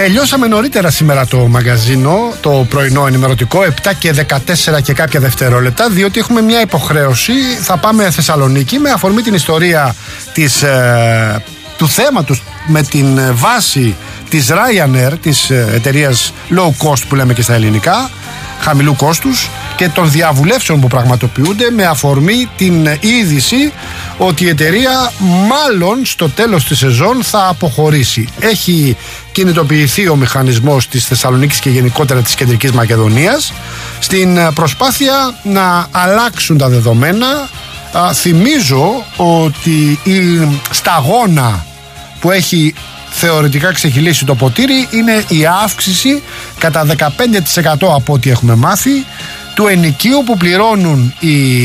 Τελειώσαμε νωρίτερα σήμερα το μαγκαζίνο, το πρωινό ενημερωτικό, 7 και 14 και κάποια δευτερόλεπτα, διότι έχουμε μια υποχρέωση. Θα πάμε Θεσσαλονίκη με αφορμή την ιστορία του θέματος με την βάση της Ryanair, της εταιρείας low cost που λέμε και στα ελληνικά, χαμηλού κόστους, και των διαβουλεύσεων που πραγματοποιούνται με αφορμή την είδηση ότι η εταιρεία μάλλον στο τέλος της σεζόν θα αποχωρήσει. Έχει κινητοποιηθεί ο μηχανισμός της Θεσσαλονίκης και γενικότερα της Κεντρικής Μακεδονίας στην προσπάθεια να αλλάξουν τα δεδομένα. Θυμίζω ότι η σταγόνα που έχει θεωρητικά ξεχυλήσει το ποτήρι είναι η αύξηση κατά 15% από ό,τι έχουμε μάθει του ενοικίου που πληρώνουν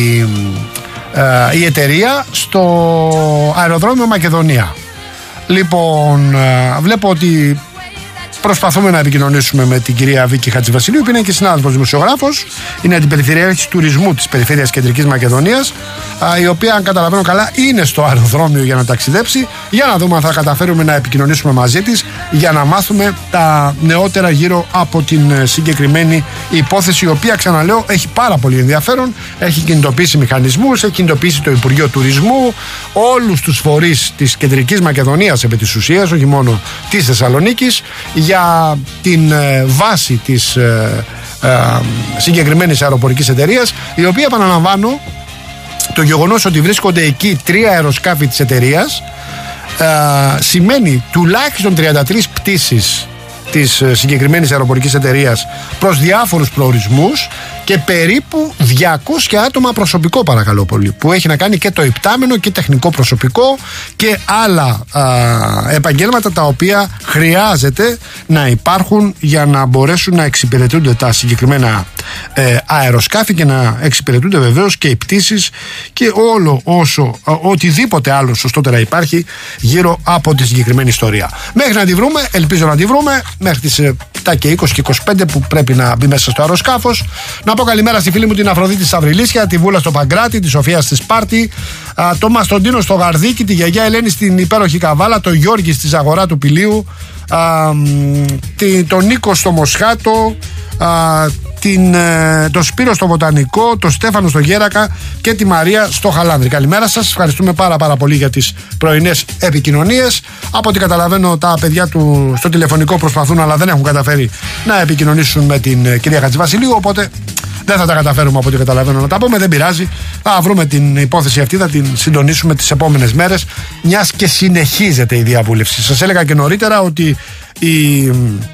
η εταιρεία στο αεροδρόμιο Μακεδονία. Λοιπόν, βλέπω ότι προσπαθούμε να επικοινωνήσουμε με την κυρία Βίκη Χατζηβασιλείου, που είναι και συνάδελφος δημοσιογράφος, είναι αντιπεριφερειάρχης τουρισμού της Περιφέρειας Κεντρικής Μακεδονίας, η οποία, αν καταλαβαίνω καλά, είναι στο αεροδρόμιο για να ταξιδέψει. Για να δούμε αν θα καταφέρουμε να επικοινωνήσουμε μαζί της για να μάθουμε τα νεότερα γύρω από την συγκεκριμένη υπόθεση, η οποία, ξαναλέω, έχει πάρα πολύ ενδιαφέρον. Έχει κινητοποιήσει μηχανισμούς, έχει κινητοποιήσει το Υπουργείο Τουρισμού, όλους τους φορείς της Κεντρικής Μακεδονίας επί της ουσίας, όχι μόνο της Θεσσαλονίκης, για την βάση της συγκεκριμένης αεροπορικής εταιρείας, η οποία, επαναλαμβάνω, το γεγονός ότι βρίσκονται εκεί 3 αεροσκάφη της εταιρείας σημαίνει τουλάχιστον 33 πτήσεις της συγκεκριμένης αεροπορικής εταιρείας προς διάφορους προορισμούς και περίπου 200 άτομα προσωπικό, παρακαλώ πολύ, που έχει να κάνει και το υπτάμενο και τεχνικό προσωπικό και άλλα επαγγέλματα τα οποία χρειάζεται να υπάρχουν για να μπορέσουν να εξυπηρετούνται τα συγκεκριμένα αεροσκάφη και να εξυπηρετούνται βεβαίως και οι πτήσεις και όλο οτιδήποτε άλλο σωστότερα υπάρχει γύρω από τη συγκεκριμένη ιστορία. Μέχρι να τη βρούμε, ελπίζω να τη βρούμε, μέχρι τις 7 και 20 και 25 που πρέπει να μπει μέσα στο αεροσκάφος. Να πω καλημέρα στη φίλη μου την Αφροδίτη Σταυριλίσια, τη Βούλα στο Παγκράτη, τη Σοφία στη Σπάρτη, το Μαστοντίνο στο Γαρδίκι, τη Γιαγιά Ελένη στην υπέροχη Καβάλα, το Γιώργη στη Ζαγορά του Πηλίου, τον Νίκο στο Μοσχάτο, το Σπύρο στο Βοτανικό, το Στέφανο στο Γέρακα και τη Μαρία στο Χαλάνδρη. Καλημέρα σας, ευχαριστούμε πάρα πολύ για τις πρωινές επικοινωνίες. Από ό,τι καταλαβαίνω, τα παιδιά του στο τηλεφωνικό προσπαθούν, αλλά δεν έχουν καταφέρει να επικοινωνήσουν με την κυρία Χατζηβασιλείου, οπότε δεν θα τα καταφέρουμε, από ό,τι καταλαβαίνω, να τα πούμε. Δεν πειράζει, θα βρούμε την υπόθεση αυτή, θα την συντονίσουμε τις επόμενες μέρες, μιας και συνεχίζεται η διαβούλευση. Σας έλεγα και νωρίτερα ότι η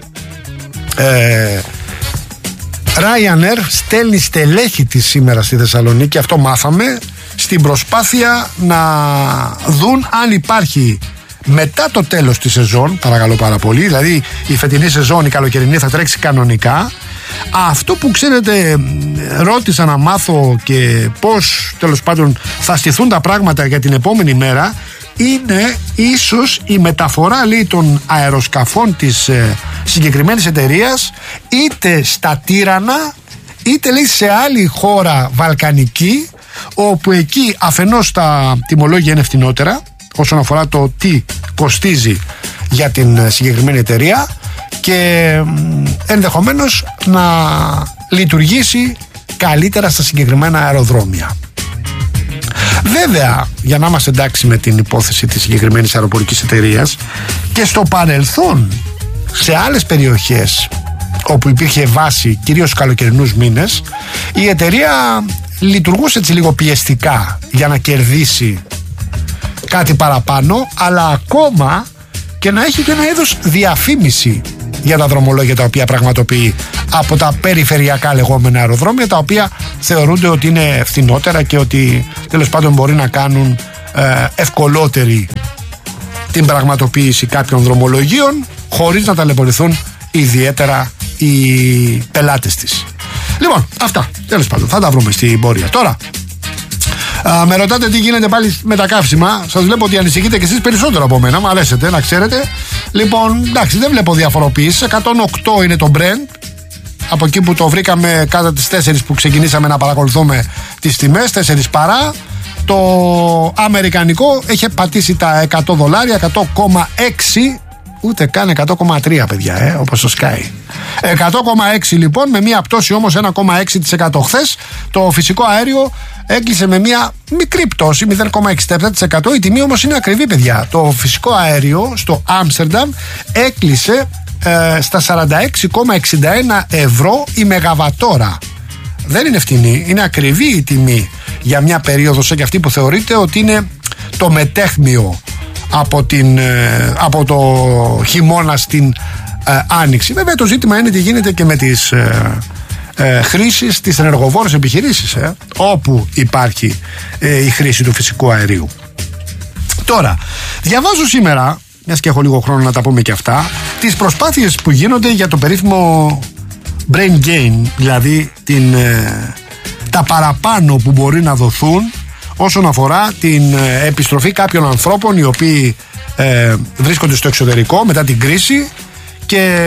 Ryanair στέλνει στελέχη της σήμερα στη Θεσσαλονίκη, αυτό μάθαμε, στην προσπάθεια να δουν αν υπάρχει μετά το τέλος της σεζόν, παρακαλώ πάρα πολύ, δηλαδή η φετινή σεζόν, η καλοκαιρινή, θα τρέξει κανονικά. Αυτό που ξέρετε, ρώτησα να μάθω και πώς τέλος πάντων θα στηθούν τα πράγματα για την επόμενη μέρα, είναι ίσως η μεταφορά, λέει, των αεροσκαφών της συγκεκριμένης εταιρείας είτε στα Τύρανα είτε, λέει, σε άλλη χώρα βαλκανική, όπου εκεί αφενός τα τιμολόγια είναι φθηνότερα όσον αφορά το τι κοστίζει για την συγκεκριμένη εταιρεία και ενδεχομένως να λειτουργήσει καλύτερα στα συγκεκριμένα αεροδρόμια. Βέβαια, για να είμαστε εντάξει με την υπόθεση της συγκεκριμένης αεροπορικής εταιρείας, και στο παρελθόν σε άλλες περιοχές όπου υπήρχε βάση, κυρίως στους καλοκαιρινούς μήνες, η εταιρεία λειτουργούσε έτσι λίγο πιεστικά για να κερδίσει κάτι παραπάνω, αλλά ακόμα και να έχει και ένα είδος διαφήμιση για τα δρομολόγια τα οποία πραγματοποιεί από τα περιφερειακά λεγόμενα αεροδρόμια, τα οποία θεωρούνται ότι είναι φθηνότερα και ότι τέλος πάντων μπορεί να κάνουν ευκολότερη την πραγματοποίηση κάποιων δρομολογίων χωρίς να ταλαιπωρηθούν ιδιαίτερα οι πελάτες της. Λοιπόν, αυτά τέλος πάντων θα τα βρούμε στην πορεία. Τώρα με ρωτάτε τι γίνεται πάλι με τα καύσιμα. Σας βλέπω ότι ανησυχείτε κι εσείς περισσότερο από μένα. Μ' αρέσετε, να ξέρετε. Λοιπόν, εντάξει, δεν βλέπω διαφοροποίηση. 108 είναι το Brent. Από εκεί που το βρήκαμε κατά τις 4 που ξεκινήσαμε να παρακολουθούμε τις τιμές, 4 παρά. Το αμερικανικό έχει πατήσει τα $100, 100,6 ούτε καν 100,3 παιδιά, όπως το Sky. 100,6 λοιπόν, με μια πτώση όμως 1,6%. Χθες το φυσικό αέριο έκλεισε με μια μικρή πτώση 0,67%. Η τιμή όμως είναι ακριβή παιδιά. Το φυσικό αέριο στο Άμστερνταμ έκλεισε στα 46,61 ευρώ η μεγαβατόρα. Δεν είναι φτηνή, είναι ακριβή η τιμή για μια περίοδο σαν και αυτή που θεωρείται ότι είναι το μετέχμιο από το χειμώνα στην άνοιξη. Βέβαια το ζήτημα είναι τι γίνεται και με τις χρήσεις, τις ενεργοβόρες επιχειρήσεις, όπου υπάρχει η χρήση του φυσικού αερίου. Τώρα, διαβάζω σήμερα, μιας και έχω λίγο χρόνο να τα πούμε και αυτά, τις προσπάθειες που γίνονται για το περίφημο brain gain, δηλαδή τα παραπάνω που μπορεί να δοθούν όσον αφορά την επιστροφή κάποιων ανθρώπων οι οποίοι βρίσκονται στο εξωτερικό μετά την κρίση και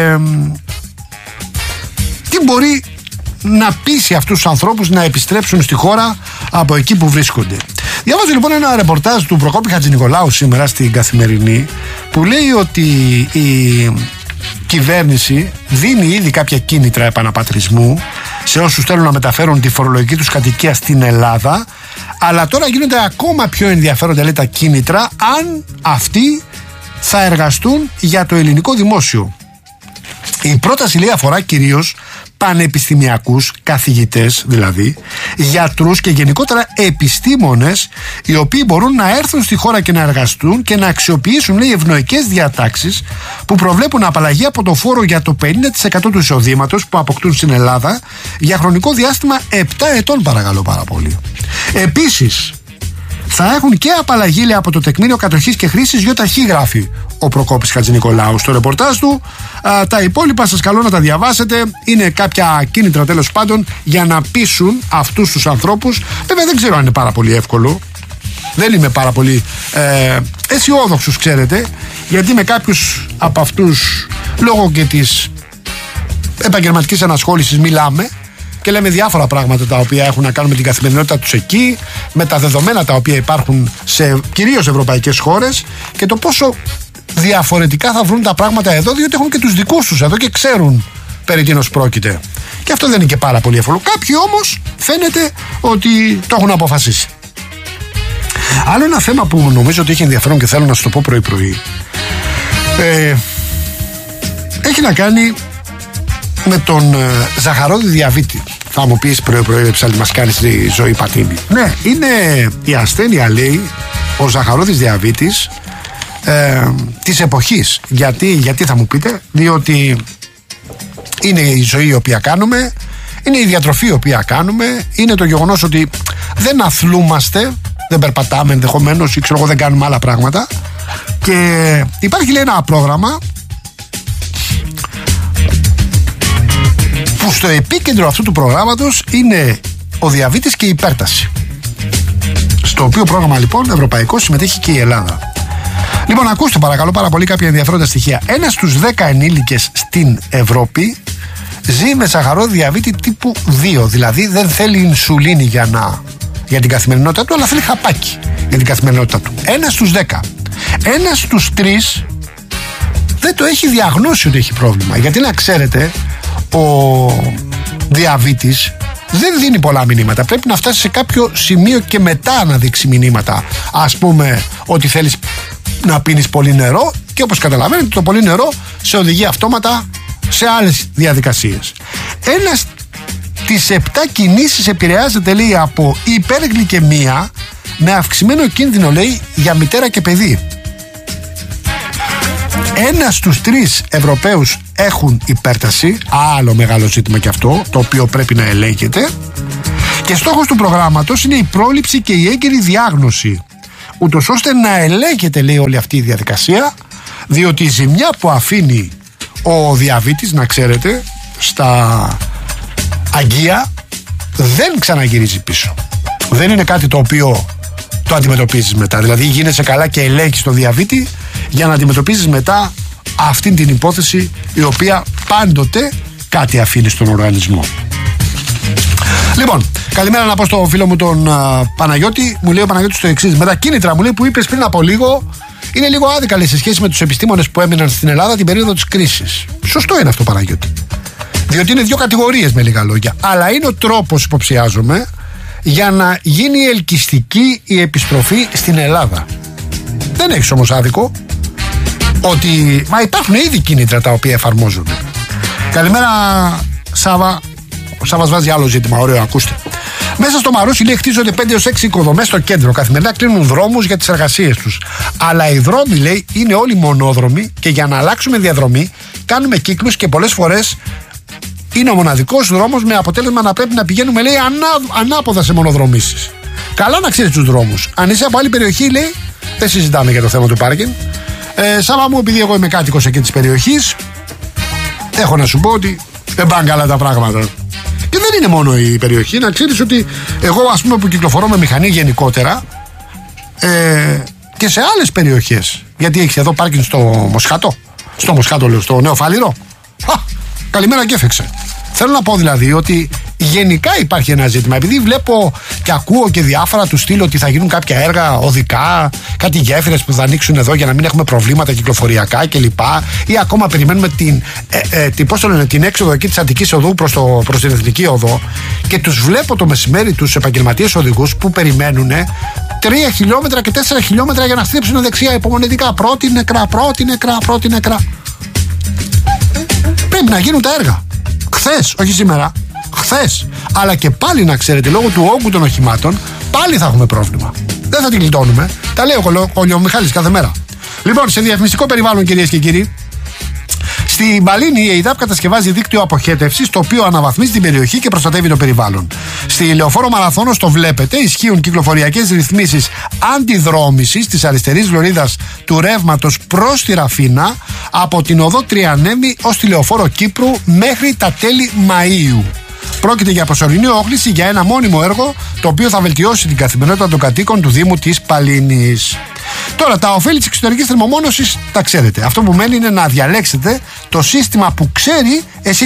τι μπορεί να πείσει αυτούς τους ανθρώπους να επιστρέψουν στη χώρα από εκεί που βρίσκονται. Διαβάζω λοιπόν ένα ρεπορτάζ του Προκόπη Χατζηνικολάου σήμερα στην Καθημερινή που λέει ότι η κυβέρνηση δίνει ήδη κάποια κίνητρα επαναπατρισμού σε όσους θέλουν να μεταφέρουν τη φορολογική τους κατοικία στην Ελλάδα, αλλά τώρα γίνονται ακόμα πιο ενδιαφέροντα λέει τα κίνητρα αν αυτοί θα εργαστούν για το ελληνικό δημόσιο. Η πρόταση λέει αφορά κυρίως πανεπιστημιακούς, καθηγητές δηλαδή, γιατρούς και γενικότερα επιστήμονες οι οποίοι μπορούν να έρθουν στη χώρα και να εργαστούν και να αξιοποιήσουν λέει ευνοϊκές διατάξεις που προβλέπουν απαλλαγή από το φόρο για το 50% του εισοδήματος που αποκτούν στην Ελλάδα για χρονικό διάστημα 7 ετών παρακαλώ πάρα πολύ. Επίσης θα έχουν και απαλλαγή λέει, από το τεκμήριο κατοχής και χρήσης ΙΟΤΑΧΗ, γράφει ο Προκόπης Χατζηνικολάου στο ρεπορτάζ του. Τα υπόλοιπα σας καλώ να τα διαβάσετε. Είναι κάποια κίνητρα τέλος πάντων για να πείσουν αυτούς τους ανθρώπους. Βέβαια δεν ξέρω αν είναι πάρα πολύ εύκολο. Δεν είμαι πάρα πολύ αισιόδοξος, ξέρετε, γιατί με κάποιους από αυτούς λόγω και της επαγγελματικής ανασχόλησης μιλάμε και λέμε διάφορα πράγματα τα οποία έχουν να κάνουν με την καθημερινότητα τους εκεί, με τα δεδομένα τα οποία υπάρχουν σε κυρίως ευρωπαϊκές χώρες και το πόσο διαφορετικά θα βρουν τα πράγματα εδώ, διότι έχουν και τους δικούς τους εδώ και ξέρουν περί τίνος πρόκειται. Και αυτό δεν είναι και πάρα πολύ εύκολο. Κάποιοι όμως φαίνεται ότι το έχουν αποφασίσει. Άλλο ένα θέμα που νομίζω ότι έχει ενδιαφέρον και θέλω να σου το πω πρωί-πρωί έχει να κάνει με τον ζαχαρόδι διαβήτη. Θα μου πεις πρωί-πρωί ψάλι μας κάνει στη ζωή πατίνη. Ναι, είναι η ασθένεια λέει ο ζαχαρόδις διαβήτης της εποχής. Γιατί θα μου πείτε? Διότι είναι η ζωή η οποία κάνουμε, είναι η διατροφή η οποία κάνουμε, είναι το γεγονός ότι δεν αθλούμαστε, δεν περπατάμε ενδεχομένως ή ξέρω εγώ δεν κάνουμε άλλα πράγματα και υπάρχει λέει ένα πρόγραμμα που στο επίκεντρο αυτού του προγράμματος είναι ο διαβήτης και η υπέρταση, στο οποίο πρόγραμμα λοιπόν ευρωπαϊκό συμμετέχει και η Ελλάδα. Λοιπόν, ακούστε παρακαλώ πάρα πολύ κάποια ενδιαφέροντα στοιχεία. 1 στους 10 ενήλικες στην Ευρώπη ζει με ζαχαρόδι διαβήτη τύπου 2, δηλαδή δεν θέλει ινσουλίνη για την καθημερινότητα του, αλλά θέλει χαπάκι για την καθημερινότητα του. 1 στους 10. 1 στους 3 δεν το έχει διαγνώσει ότι έχει πρόβλημα. Γιατί να ξέρετε, ο διαβήτης δεν δίνει πολλά μηνύματα. Πρέπει να φτάσει σε κάποιο σημείο και μετά να δείξει μηνύματα. Ας πούμε ότι θέλεις να πίνεις πολύ νερό και όπως καταλαβαίνετε το πολύ νερό σε οδηγεί αυτόματα σε άλλες διαδικασίες. Ένας τις 7 κινήσεις επηρεάζεται λέει από υπεργλυκαιμία με αυξημένο κίνδυνο λέει για μητέρα και παιδί. 1 στους 3 Ευρωπαίους έχουν υπέρταση, άλλο μεγάλο ζήτημα και αυτό, το οποίο πρέπει να ελέγχεται. Και στόχος του προγράμματος είναι η πρόληψη και η έγκαιρη διάγνωση, ούτως ώστε να ελέγχεται λέει όλη αυτή η διαδικασία, διότι η ζημιά που αφήνει ο διαβήτης, να ξέρετε, στα αγκία δεν ξαναγυρίζει πίσω. Δεν είναι κάτι το οποίο το αντιμετωπίζεις μετά. Δηλαδή γίνεσαι καλά και ελέγχεις τον διαβήτη για να αντιμετωπίζεις μετά αυτήν την υπόθεση η οποία πάντοτε κάτι αφήνει στον οργανισμό. Λοιπόν, καλημέρα να πω στο φίλο μου τον Παναγιώτη. Μου λέει ο Παναγιώτης το εξής: με τα κίνητρα μου λέει που είπες πριν από λίγο είναι λίγο άδικα, λέει, σε σχέση με τους επιστήμονες που έμειναν στην Ελλάδα την περίοδο της κρίσης. Σωστό είναι αυτό, Παναγιώτη. Διότι είναι δύο κατηγορίες, με λίγα λόγια. Αλλά είναι ο τρόπος, υποψιάζομαι, για να γίνει ελκυστική η επιστροφή στην Ελλάδα. Δεν έχεις όμως άδικο ότι. Μα υπάρχουν ήδη κίνητρα τα οποία εφαρμόζονται. Καλημέρα, Σάβα. Ο Σάββας βάζει άλλο ζήτημα, ωραίο, ακούστε. Μέσα στο Μαρούσι, λέει, χτίζονται 5 έως 6 οικοδομές στο κέντρο. Καθημερινά κλείνουν δρόμους για τις εργασίες τους. Αλλά οι δρόμοι, λέει, είναι όλοι μονόδρομοι και για να αλλάξουμε διαδρομή κάνουμε κύκλους και πολλές φορές είναι ο μοναδικός δρόμος με αποτέλεσμα να πρέπει να πηγαίνουμε, λέει, ανάποδα σε μονοδρομήσεις. Καλά να ξέρεις τους δρόμους. Αν είσαι από άλλη περιοχή, λέει, δεν συζητάμε για το θέμα του πάρκινγκ. Σάβα μου, επειδή εγώ είμαι κάτοικος εκεί της περιοχής, έχω να σου πω ότι δεν πάνε καλά τα πράγματα. Και δεν είναι μόνο η περιοχή, να ξέρεις ότι εγώ, ας πούμε, που κυκλοφορώ με μηχανή γενικότερα και σε άλλες περιοχές. Γιατί έχεις εδώ πάρκινγκ στο Μοσχάτο. Στο Μοσχάτο, λέω, στο Νέο Φάληρο. Καλημέρα και έφεξε. Θέλω να πω δηλαδή ότι γενικά υπάρχει ένα ζήτημα. Επειδή βλέπω και ακούω και διάφορα του στυλ ότι θα γίνουν κάποια έργα οδικά, κάτι γέφυρες που θα ανοίξουν εδώ για να μην έχουμε προβλήματα κυκλοφοριακά κλπ. Ή ακόμα περιμένουμε την έξοδο εκεί της Αττικής Οδού προς την Εθνική Οδό. Και τους βλέπω το μεσημέρι τους επαγγελματίες οδηγούς που περιμένουν 3 χιλιόμετρα και 4 χιλιόμετρα για να στρίψουν δεξιά υπομονετικά. Πρώτη νεκρά. Πρέπει να γίνουν τα έργα. Χθες, όχι σήμερα. Χθες. Αλλά και πάλι να ξέρετε, λόγω του όγκου των οχημάτων, πάλι θα έχουμε πρόβλημα. Δεν θα την γλιτώνουμε. Τα λέει ο Λιωμιχάλης κάθε μέρα. Λοιπόν, σε διαφημιστικό περιβάλλον, κυρίες και κύριοι, στην Παλίνη η ΕΙΔΑΠ κατασκευάζει δίκτυο αποχέτευσης, το οποίο αναβαθμίζει την περιοχή και προστατεύει το περιβάλλον. Στη Λεωφόρο Μαραθώνος, το βλέπετε, ισχύουν κυκλοφοριακές ρυθμίσεις αντιδρόμησης της αριστερής λωρίδας του ρεύματος προς τη Ραφίνα από την οδό Τριανέμη ως τη Λεωφόρο Κύπρου μέχρι τα τέλη Μαΐου. Πρόκειται για προσωρινή όχληση για ένα μόνιμο έργο, το οποίο θα βελτιώσει την καθημερινότητα των κατοίκων του Δήμου της Παλίνης. Τώρα, τα ωφέλη της εξωτερικής θερμομόνωσης τα ξέρετε. Αυτό που μένει είναι να διαλέξετε το σύστημα που ξέρει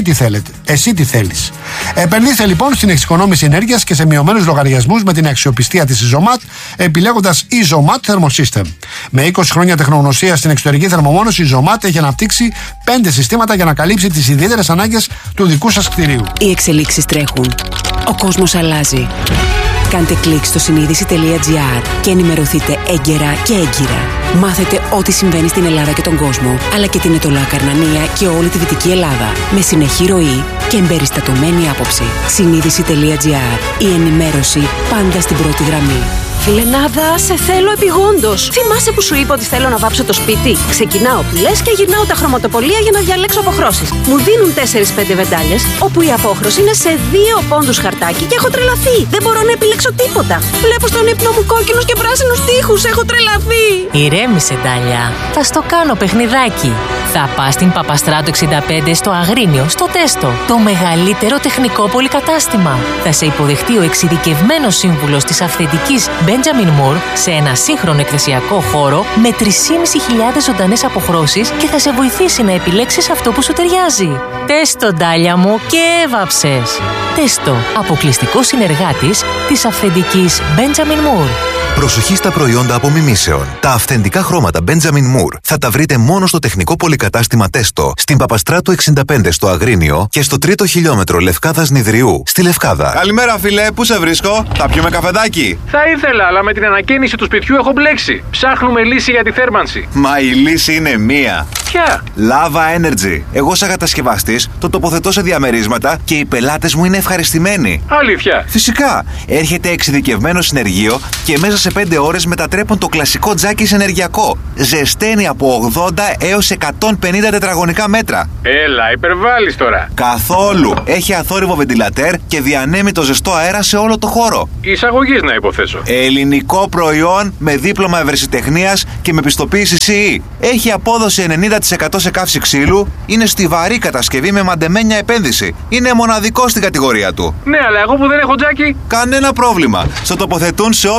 εσύ τι θέλεις. Επενδύστε λοιπόν στην εξοικονόμηση ενέργειας και σε μειωμένους λογαριασμούς με την αξιοπιστία της Ιζωμάτ, επιλέγοντας Ιζωμάτ Thermosystem. Με 20 χρόνια τεχνογνωσία στην εξωτερική θερμομόνωση, η Ιζωμάτ έχει αναπτύξει 5 συστήματα για να καλύψει τις ιδιαίτερες ανάγκες του δικού σας κτηρίου. Οι εξελίξεις τρέχουν. Ο κόσμος αλλάζει. Κάντε κλικ στο συνείδηση.gr και ενημερωθείτε έγκαιρα και έγκυρα. Μάθετε ό,τι συμβαίνει στην Ελλάδα και τον κόσμο, αλλά και την Ετωλά Καρνανία και όλη τη Δυτική Ελλάδα, με συνεχή ροή και εμπεριστατωμένη άποψη. Συνείδηση.gr. Η ενημέρωση πάντα στην πρώτη γραμμή. Φιλενάδα, σε θέλω επειγόντως. Θυμάσαι που σου είπα ότι θέλω να βάψω το σπίτι? Ξεκινάω πυλές και γυρνάω τα χρωματοπολία για να διαλέξω αποχρώσεις. Μου δίνουν 4-5 βεντάλιες, όπου η απόχρωση είναι σε 2 πόντους χαρτάκι και έχω τρελαθεί. Δεν μπορώ να επιλέξω τίποτα. Βλέπω στον ύπνο μου κόκκινους και πράσινους τοίχους. Έχω τρελαθεί. Ηρέμησε, Ντάλια. Θα στο κάνω παιχνιδάκι. Θα πας στην Παπαστράτου 65 στο Αγρίνιο, στο Τέστο. Το μεγαλύτερο τεχνικό πολυκατάστημα. Θα σε υποδεχτεί ο εξειδικευμένος σύμβουλος της αυθεντικής Benjamin Moore σε ένα σύγχρονο εκθεσιακό χώρο με 3.500 ζωντανές αποχρώσεις και θα σε βοηθήσει να επιλέξεις αυτό που σου ταιριάζει. Τέστο, Ντάλια μου, και έβαψες. Τέστο, αποκλειστικός συνεργάτης της αυθεντικής Benjamin Moore. Προσοχή στα προϊόντα απομιμήσεων. Τα αυθεντικά χρώματα Benjamin Moore θα τα βρείτε μόνο στο τεχνικό πολυκατάστημα Τέστο, στην Παπαστράτου 65 στο Αγρίνιο και στο 3ο χιλιόμετρο Λευκάδας Νηδριού, στη Λευκάδα. Καλημέρα, φίλε, πού σε βρίσκω? Θα πιούμε καφεδάκι? Θα ήθελα, αλλά με την ανακαίνιση του σπιτιού έχω μπλέξει. Ψάχνουμε λύση για τη θέρμανση. Μα η λύση είναι μία. Ποια? Lava Energy. Εγώ, σαν κατασκευαστής, το τοποθετώ σε διαμερίσματα και οι πελάτες μου είναι ευχαριστημένοι. Αλήθεια? Φυσικά. Έρχεται εξειδικευμένο συνεργείο και μέσα σε 5 ώρες μετατρέπουν το κλασικό τζάκι σε ενεργειακό. Ζεσταίνει από 80 έως 150 τετραγωνικά μέτρα. Έλα, υπερβάλλεις τώρα. Καθόλου. Έχει αθόρυβο βεντιλατέρ και διανέμει το ζεστό αέρα σε όλο το χώρο. Εισαγωγής, να υποθέσω. Ελληνικό προϊόν με δίπλωμα ευρεσιτεχνίας και με πιστοποίηση CE. Έχει απόδοση 90% σε καύση ξύλου. Είναι στιβαρή κατασκευή με μαντεμένια επένδυση. Είναι μοναδικό στην κατηγορία του. Ναι, αλλά εγώ που δεν έχω τζάκι. Κανένα πρόβλημα. Στο τοποθετούν σε όποιο σημείο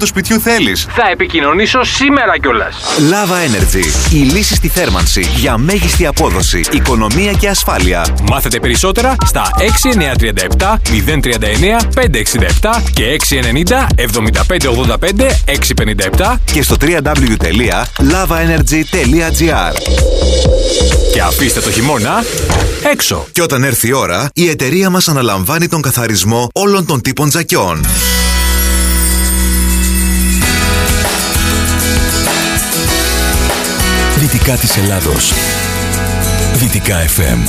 του σπιτιού θέλεις. Θα επικοινωνήσω σήμερα κιόλας. Lava Energy. Η λύση στη θέρμανση για μέγιστη απόδοση, οικονομία και ασφάλεια. Μάθετε περισσότερα στα 6937 039 567 και 690 7585 657 και στο www.lavaenergy.gr. Και αφήστε το χειμώνα έξω. Και όταν έρθει η ώρα, η εταιρεία μας αναλαμβάνει τον καθαρισμό όλων των τύπων τζακιών. Δυτικά της Ελλάδος. Δυτικά FM.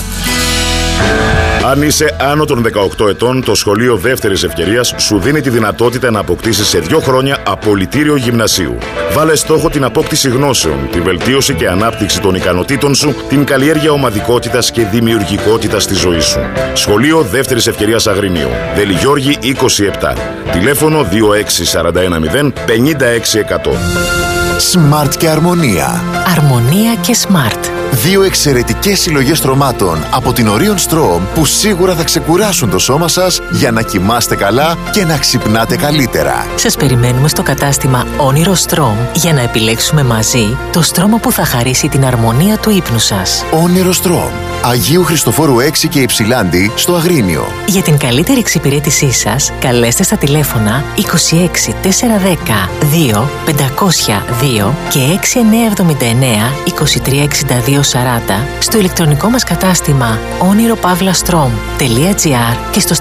Αν είσαι άνω των 18 ετών, το Σχολείο Δεύτερης Ευκαιρίας σου δίνει τη δυνατότητα να αποκτήσεις σε 2 χρόνια απολυτήριο γυμνασίου. Βάλε στόχο την απόκτηση γνώσεων, τη βελτίωση και ανάπτυξη των ικανοτήτων σου, την καλλιέργεια ομαδικότητας και δημιουργικότητας στη ζωή σου. Σχολείο Δεύτερης Ευκαιρίας Αγρίνιο. Δελιγιώργη 27. Τηλέφωνο 26410 56100. Smart και Αρμονία. Αρμονία και Smart. 2 εξαιρετικές συλλογές στρωμάτων από την Orion Strom που σίγουρα θα ξεκουράσουν το σώμα σας για να κοιμάστε καλά και να ξυπνάτε καλύτερα. Σας περιμένουμε στο κατάστημα Όνειρο Strom για να επιλέξουμε μαζί το στρώμα που θα χαρίσει την αρμονία του ύπνου σας. Όνειρο Strom. Αγίου Χριστοφόρου 6 και Υψηλάντη στο Αγρίνιο. Για την καλύτερη εξυπηρέτησή σας, καλέστε στα τηλέφωνα 26 410 2 502 και 6979 2362 40 στο ηλεκτρονικό μας κατάστημα oniropavlastrom.gr και στο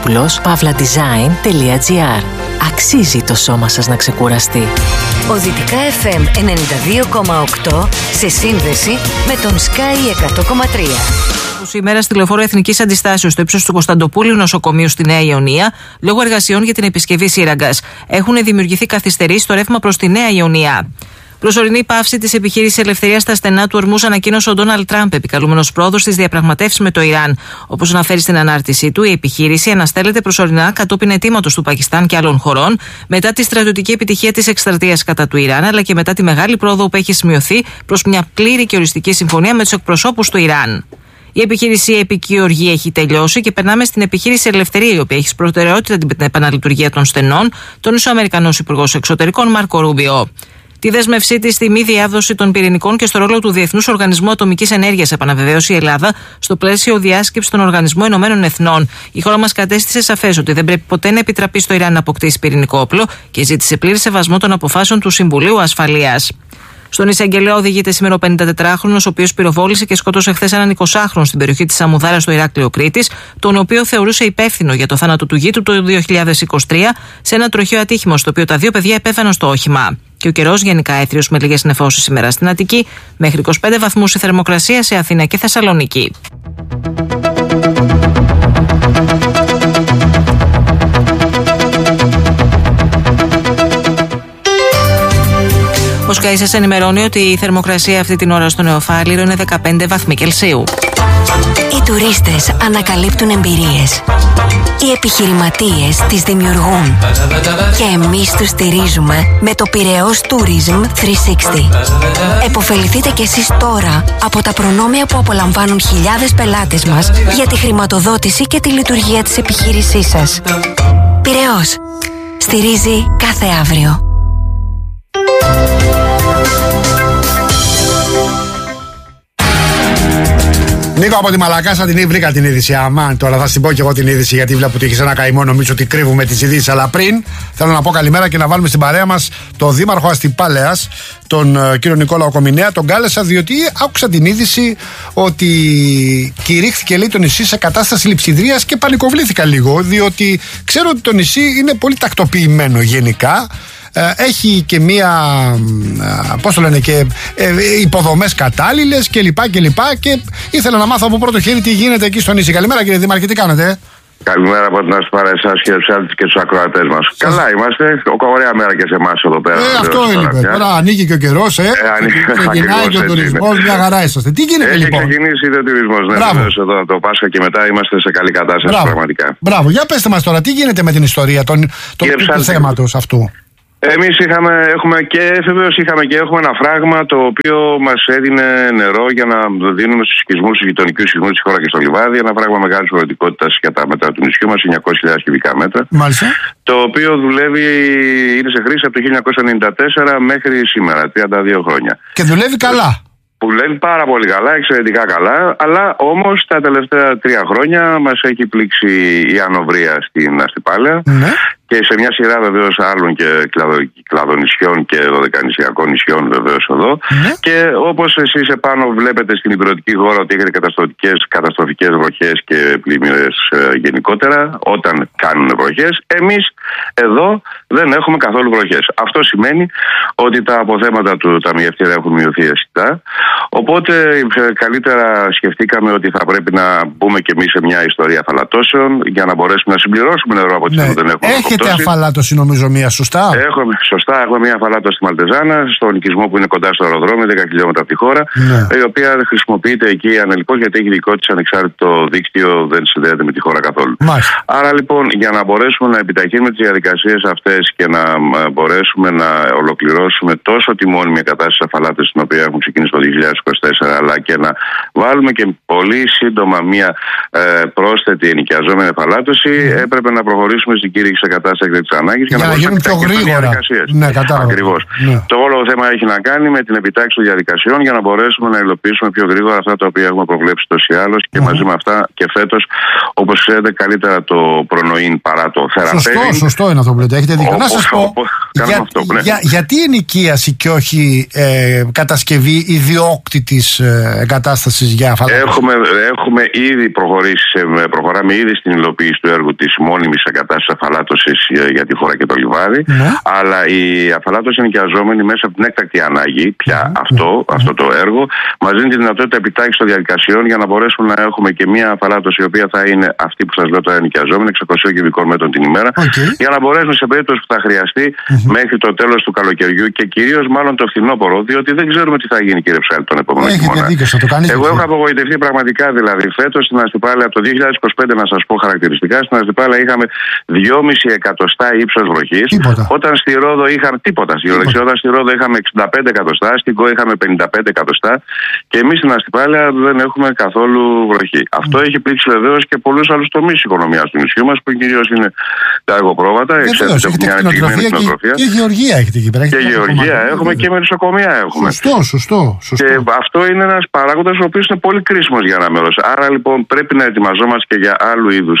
stavropoulos.pavladesign.gr. Αξίζει το σώμα σας να ξεκουραστεί. Ο Δυτικά FM 92,8 σε σύνδεση με τον Sky 100,3. Σήμερα στη Λεωφόρο Εθνικής Αντιστάσεως στο ύψος του Κωνσταντοπούλου νοσοκομείου στη Νέα Ιωνία, λόγω εργασιών για την επισκευή σύραγγας. Έχουν δημιουργηθεί καθυστερήσεις στο ρεύμα προς τη Νέα Ιωνία. Προσωρινή πάυση της επιχείρησης Ελευθερίας στα στενά του ορμούς ανακοίνωσε ο Ντόναλντ Τραμπ, επικαλούμενος πρόοδος στις διαπραγματεύσεις με το Ιράν. Όπως αναφέρει στην ανάρτησή του, η επιχείρηση αναστέλλεται προσωρινά κατόπιν αιτήματος του Πακιστάν και άλλων χωρών, μετά τη στρατιωτική επιτυχία της εκστρατείας κατά του Ιράν, αλλά και μετά τη μεγάλη πρόοδο που έχει σημειωθεί προς μια πλήρη και οριστική συμφωνία με τους εκπροσώπους του Ιράν. Η επιχείρηση Επική Οργή έχει τελειώσει και περνάμε στην επιχείρηση Ελευθερία, η οποία έχει προτεραιότητα την επαναλειτουργία των στενών, τόνισε ο Αμερικανός Υπουργός Εξωτερικών Μάρκο Ρούμπιο. Τη δέσμευσή της στη μη διάδοση των πυρηνικών και στο ρόλο του Διεθνούς Οργανισμού Ατομικής Ενέργειας επαναβεβαίωσε η Ελλάδα στο πλαίσιο διάσκεψης των Οργανισμών Ηνωμένων Εθνών. Η χώρα μας κατέστησε σαφές ότι δεν πρέπει ποτέ να επιτραπεί στο Ιράν να αποκτήσει πυρηνικό όπλο και ζήτησε πλήρη σεβασμό των αποφάσεων του Συμβουλίου Ασφαλείας. Στον εισαγγελέα οδηγείται σήμερα ο 54χρονος, ο οποίος πυροβόλησε και σκότωσε χθες έναν 20χρονο στην περιοχή της Σαμουδάρα στο Ηράκλειο Κρήτης, τον οποίο θεωρούσε υπεύθυνο για το θάνατο του γείτου το 2023 σε ένα τροχαίο ατύχημα, στο οποίο τα 2 παιδιά επέβαιναν στο όχημα. Και ο καιρός γενικά έθριος με λίγες νεφώσεις σήμερα στην Αττική, μέχρι 25 βαθμούς η θερμοκρασία σε Αθήνα και Θεσσαλονίκη. Ο Sky σας ενημερώνει ότι η θερμοκρασία αυτή την ώρα στο Νεοφάλιρο είναι 15 βαθμοί Κελσίου. Οι τουρίστες ανακαλύπτουν εμπειρίες. Οι επιχειρηματίες τις δημιουργούν. Και εμείς τους στηρίζουμε με το Πειραιώς Tourism 360. Εποφεληθείτε κι εσείς τώρα από τα προνόμια που απολαμβάνουν χιλιάδες πελάτες μας για τη χρηματοδότηση και τη λειτουργία της επιχείρησής σας. Πειραιώς. Στηρίζει κάθε αύριο. Νίκο, από τη Μαλακάσα την βρήκα την είδηση. Αμάν, τώρα θα στην πω και εγώ την είδηση, γιατί βλέπω ότι έχεις ένα καημό. Νομίζω ότι κρύβουμε τις ειδήσεις. Αλλά πριν θέλω να πω καλημέρα και να βάλουμε στην παρέα μας τον Δήμαρχο Αστυπάλαιας, τον κύριο Νικόλαο Κομινέα. Τον κάλεσα διότι άκουσα την είδηση ότι κηρύχθηκε, λέει, το νησί σε κατάσταση λειψιδρίας και πανικοβλήθηκα λίγο, διότι ξέρω ότι το νησί είναι πολύ τακτοποιημένο γενικά. Έχει και μία, πώς το λένε, και υποδομές κατάλληλες κλπ. Και ήθελα να μάθω από πρώτο χέρι τι γίνεται εκεί στο νησί. Καλημέρα, κύριε Δήμαρχε, τι κάνετε? Καλημέρα από την Αστυπάλαια, εσάς κύριε Ψάλτη και τους ακροατές μας. Καλά είμαστε, ωραία μέρα και σε εμάς εδώ πέρα. Αυτό είναι. Τώρα ανοίγει και ο καιρός, ξεκινάει και ο τουρισμός, μια χαρά είσαστε. Τι γίνεται λοιπόν? Έχει ξεκινήσει ήδη ο τουρισμός, ναι, βεβαίως εδώ το Πάσχα και μετά είμαστε σε καλή κατάσταση πραγματικά. Μπράβο, για πέστε μας τώρα, τι γίνεται με την ιστορία του θέματος αυτού? Εμείς έχουμε έχουμε ένα φράγμα το οποίο μας έδινε νερό για να δίνουμε στους οικισμούς, στους γειτονικούς οικισμούς της χώρα και στο λιβάδι. Ένα φράγμα μεγάλης χωρητικότητας για τα μέτρα του νησιού μας, 900.000 κυβικά μέτρα. Μάλιστα. Το οποίο δουλεύει, είναι σε χρήση από το 1994 μέχρι σήμερα, 32 χρόνια. Και δουλεύει καλά. Που λένε πάρα πολύ καλά, εξαιρετικά καλά, αλλά όμως τα τελευταία 3 χρόνια μας έχει πλήξει η ανοβρία στην Αστυπάλαια. Ναι. Και σε μια σειρά βεβαίως άλλων και κλαδονησιών και δωδεκανησιακών νησιών βεβαίως εδώ. Ναι. Και όπως εσείς επάνω βλέπετε στην υπηρετική χώρα ότι έχετε καταστροφικές βροχές και πλημμύρες γενικότερα όταν κάνουν βροχές. Εμείς εδώ δεν έχουμε καθόλου βροχές. Αυτό σημαίνει ότι τα αποθέματα του ταμιευτήρα έχουν μειωθεί αισθητά. Οπότε καλύτερα σκεφτήκαμε ότι θα πρέπει να μπούμε και εμείς σε μια ιστορία αφαλατώσεων για να μπορέσουμε να συμπληρώσουμε νερό από ό,τι δεν έχουμε. Έχετε αφαλάτωση νομίζω μία, σωστά? Έχουμε μία αφαλάτωση στη Μαλτεζάνα, στον οικισμό που είναι κοντά στο αεροδρόμιο, 10 χιλιόμετρα από τη χώρα, η οποία χρησιμοποιείται εκεί ανελιπώς γιατί έχει δικό της ανεξάρτητο δίκτυο, δεν συνδέεται με τη χώρα καθόλου. Μάλιστα. Άρα λοιπόν, για να μπορέσουμε να επιταχύνουμε τις διαδικασίες αυτές και να μπορέσουμε να ολοκληρώσουμε τόσο τη μόνιμη κατάσταση αφαλάτωσης την οποία έχουμε ξεκινήσει το 2024, αλλά και να βάλουμε και πολύ σύντομα μία πρόσθετη ενοικιαζόμενη αφαλάτωση, έπρεπε να προχωρήσουμε στην κήρυξη σε κατάσταση έκτακτης ανάγκης για να γίνουν πιο γρήγορα. Ναι, ακριβώς. Ναι. Το όλο θέμα έχει να κάνει με την επιτάξη των διαδικασιών για να μπορέσουμε να υλοποιήσουμε πιο γρήγορα αυτά τα οποία έχουμε προβλέψει τόσοι άλλως και μαζί με αυτά και φέτος, όπως ξέρετε, καλύτερα το προνοήν παρά το θεραπεύει. Σωστό είναι αυτό που λέτε. Έχετε δίκιο. Να σας πω, γιατί ενοικίαση και όχι κατασκευή ιδιόκτητης εγκατάστασης για αφαλάτωση? Έχουμε ήδη προχωράμε ήδη στην υλοποίηση του έργου της μόνιμης εγκατάστασης αφαλάτωσης για τη χώρα και το λιβάδι, αλλά η αφαλάτωση ενοικιαζόμενη μέσα από την έκτακτη ανάγκη, πια αυτό το έργο, μας δίνει τη δυνατότητα επιτάχυσης των διαδικασιών για να μπορέσουμε να έχουμε και μια αφαλάτωση η οποία θα είναι αυτή που σας λέω τώρα ενοικιαζόμενη, 600 κυβικών μέτρων την ημέρα, για να μπορέσουμε σε περίπτωση που θα χρειαστεί μέχρι το τέλος του καλοκαιριού και κυρίως μάλλον το φθινόπωρο, διότι δεν ξέρουμε τι θα γίνει, κύριε Ψάλη, τον επόμενο χειμώνα. Εγώ έχω απογοητευτεί πραγματικά, δηλαδή φέτος στην Αστυπάλαια από το 2025, να σας πω χαρακτηριστικά, στην Αστυπάλαια είχαμε 2,5 εκατοστά ύψος βροχής. Όταν στη Ρόδο είχαμε Όταν στη Ρόδο είχαμε 65 εκατοστά, στην ΚΟ είχαμε 55 εκατοστά και εμείς στην Αστυπάλαια δεν έχουμε καθόλου βροχή. Αυτό έχει πλήξει βεβαίως και πολλούς άλλους τομείς της οικονομίας του νησιού μας, που κυρίως είναι τα αργοπρόβατα, εξαίρετο μια ανεπτυγμένη κτηνοτροφία. Και γεωργία έχετε εκεί πέρα. Και γεωργία έχουμε και μελισσοκομεία έχουμε. Σωστό. Και αυτό είναι ένας παράγοντας ο οποίος είναι πολύ κρίσιμος για ένα μέρος. Άρα λοιπόν πρέπει να ετοιμαζόμαστε και για άλλου είδους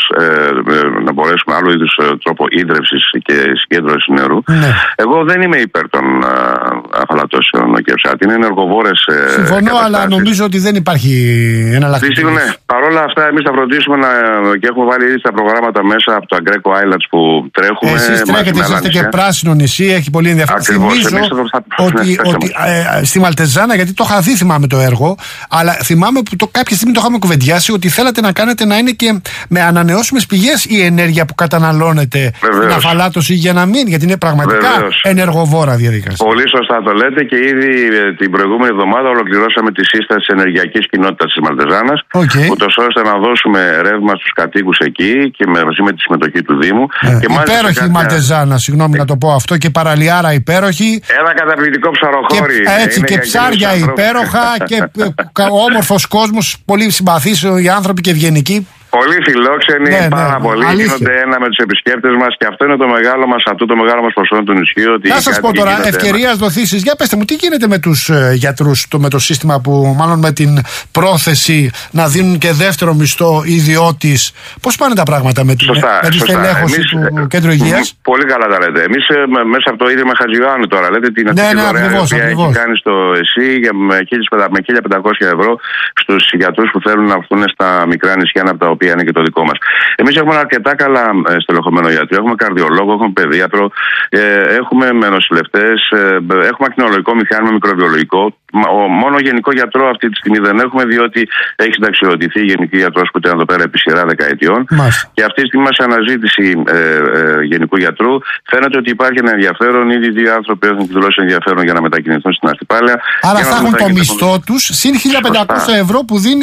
τρόπο ίδρευσης και συγκέντρωσης νερού. Ναι. Εγώ δεν είμαι υπέρ των αφαλατώσεων, κύριε Ψάτη. Είναι ενεργοβόρες. Συμφωνώ, αλλά νομίζω ότι δεν υπάρχει εναλλακτική. Ναι. Παρ' όλα αυτά, εμείς θα φροντίσουμε και έχουμε βάλει ήδη τα προγράμματα μέσα από το Αγκρέκο Islands που τρέχουμε. Εσείς τρέχετε, είστε και πράσινο νησί, έχει πολύ ενδιαφέρον. Θυμίζω ότι στη Μαλτεζάνα, γιατί το είχα δει, θυμάμαι το έργο, αλλά θυμάμαι που κάποια στιγμή το είχαμε κουβεντιάσει ότι θέλατε να κάνετε να είναι και με ανανεώσιμες πηγές η ενέργεια που καταναλώνετε στην αφαλάτωση για να μην, γιατί είναι πραγματικά ενεργοβόρα διαδικασία. Πολύ σωστά το λέτε και ήδη την προηγούμενη εβδομάδα ολοκληρώσαμε τη σύσταση της ενεργειακής κοινότητας της Μαλτεζάνας, ούτως ώστε να δώσουμε ρεύμα στους κατοίκους εκεί και μαζί με τη συμμετοχή του Δήμου. Υπέροχη η Μαλτεζάνα, συγγνώμη να το πω αυτό, και παραλιάρα υπέροχη. Ένα καταπληκτικό ψαροχώρι. Και ψάρια υπέροχα και όμορφος κόσμος, πολύ συμπαθείς οι άνθρωποι και ευγενικοί. Πολύ φιλόξενοι, πάρα πολύ. Γίνονται ένα με τους επισκέπτες μας και αυτό είναι το μεγάλο μας προσόν του νησιού. Να σας πω τώρα, ευκαιρίας δοθήσεις, για πέστε μου, τι γίνεται με τους γιατρούς, με το σύστημα που, μάλλον με την πρόθεση να δίνουν και δεύτερο μισθό ιδιώτης? Πώς πάνε τα πράγματα με τη στελέχωση του Κέντρου Υγείας? Πολύ καλά τα λέτε. Εμείς μέσα από το ίδρυμα Χατζιωάννου τώρα, λέτε την αστική δωρεά που έχει κάνει στο ΕΣΥ με 1.500 ευρώ στους γιατρούς που θέλουν να έρθουν στα μικρά νησιά, από τα οποία είναι και το δικό μας. Εμείς έχουμε αρκετά καλά στελεχωμένο γιατρό. Έχουμε καρδιολόγο, έχουμε παιδίατρο, έχουμε νοσηλευτές, έχουμε ακτινολογικό μηχάνημα, μικροβιολογικό. Μόνο γενικό γιατρό αυτή τη στιγμή δεν έχουμε, διότι έχει συνταξιοδοτηθεί γενική γιατρός που ήταν εδώ πέρα επί σειρά δεκαετιών. Και αυτή τη στιγμή, σε αναζήτηση γενικού γιατρού, φαίνεται ότι υπάρχει ένα ενδιαφέρον. Ήδη 2 άνθρωποι έχουν δηλώσει ενδιαφέρον για να μετακινηθούν στην Αστυπάλαια. Άρα θα έχουν το μισθό τους συν 1.500 ευρώ που δίνει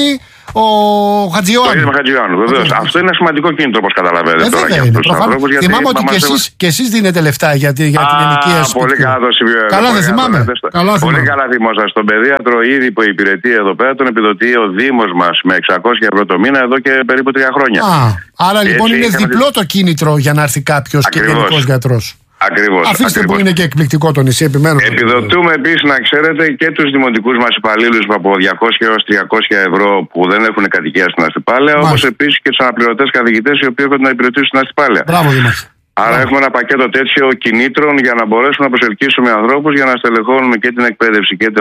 ο Χατζιωάννου. Το είδε με Χατζιωάννου, βεβαίως. Αυτό είναι ένα σημαντικό κίνητρο, όπως καταλαβαίνετε τώρα για αυτούς τους ανθρώπους. Θυμάμαι ότι και εσείς δίνετε λεφτά για την ενοικίαση. Πολύ καλά το σημείο. Καλά, δεν θυμάμαι. Πολύ καλά θυμόσαστε. Στον παιδίατρο ήδη που υπηρετεί εδώ πέρα τον επιδοτεί ο Δήμος μας με 600 ευρώ το μήνα εδώ και περίπου 3 χρόνια. Άρα λοιπόν είναι διπλό το κίνητρο για να έρθει κάποιος και γενικός γιατρός. Ακριβώς. Αφήστε ακριβώς. που είναι και εκπληκτικό το νησί, επιμένω. Επιδοτούμε επίσης, να ξέρετε, και τους δημοτικούς μας υπαλλήλους από 200 έως 300 ευρώ που δεν έχουν κατοικία στην Αστυπάλαια, όπως επίσης και τους αναπληρωτές καθηγητές οι οποίοι έχουν να υπηρετήσουν στην Αστυπάλαια. Μπράβο, Δήμαρχε. Άρα έχουμε ένα πακέτο τέτοιο κινήτρων για να μπορέσουμε να προσελκύσουμε ανθρώπους για να στελεχώνουμε και την εκπαίδευση και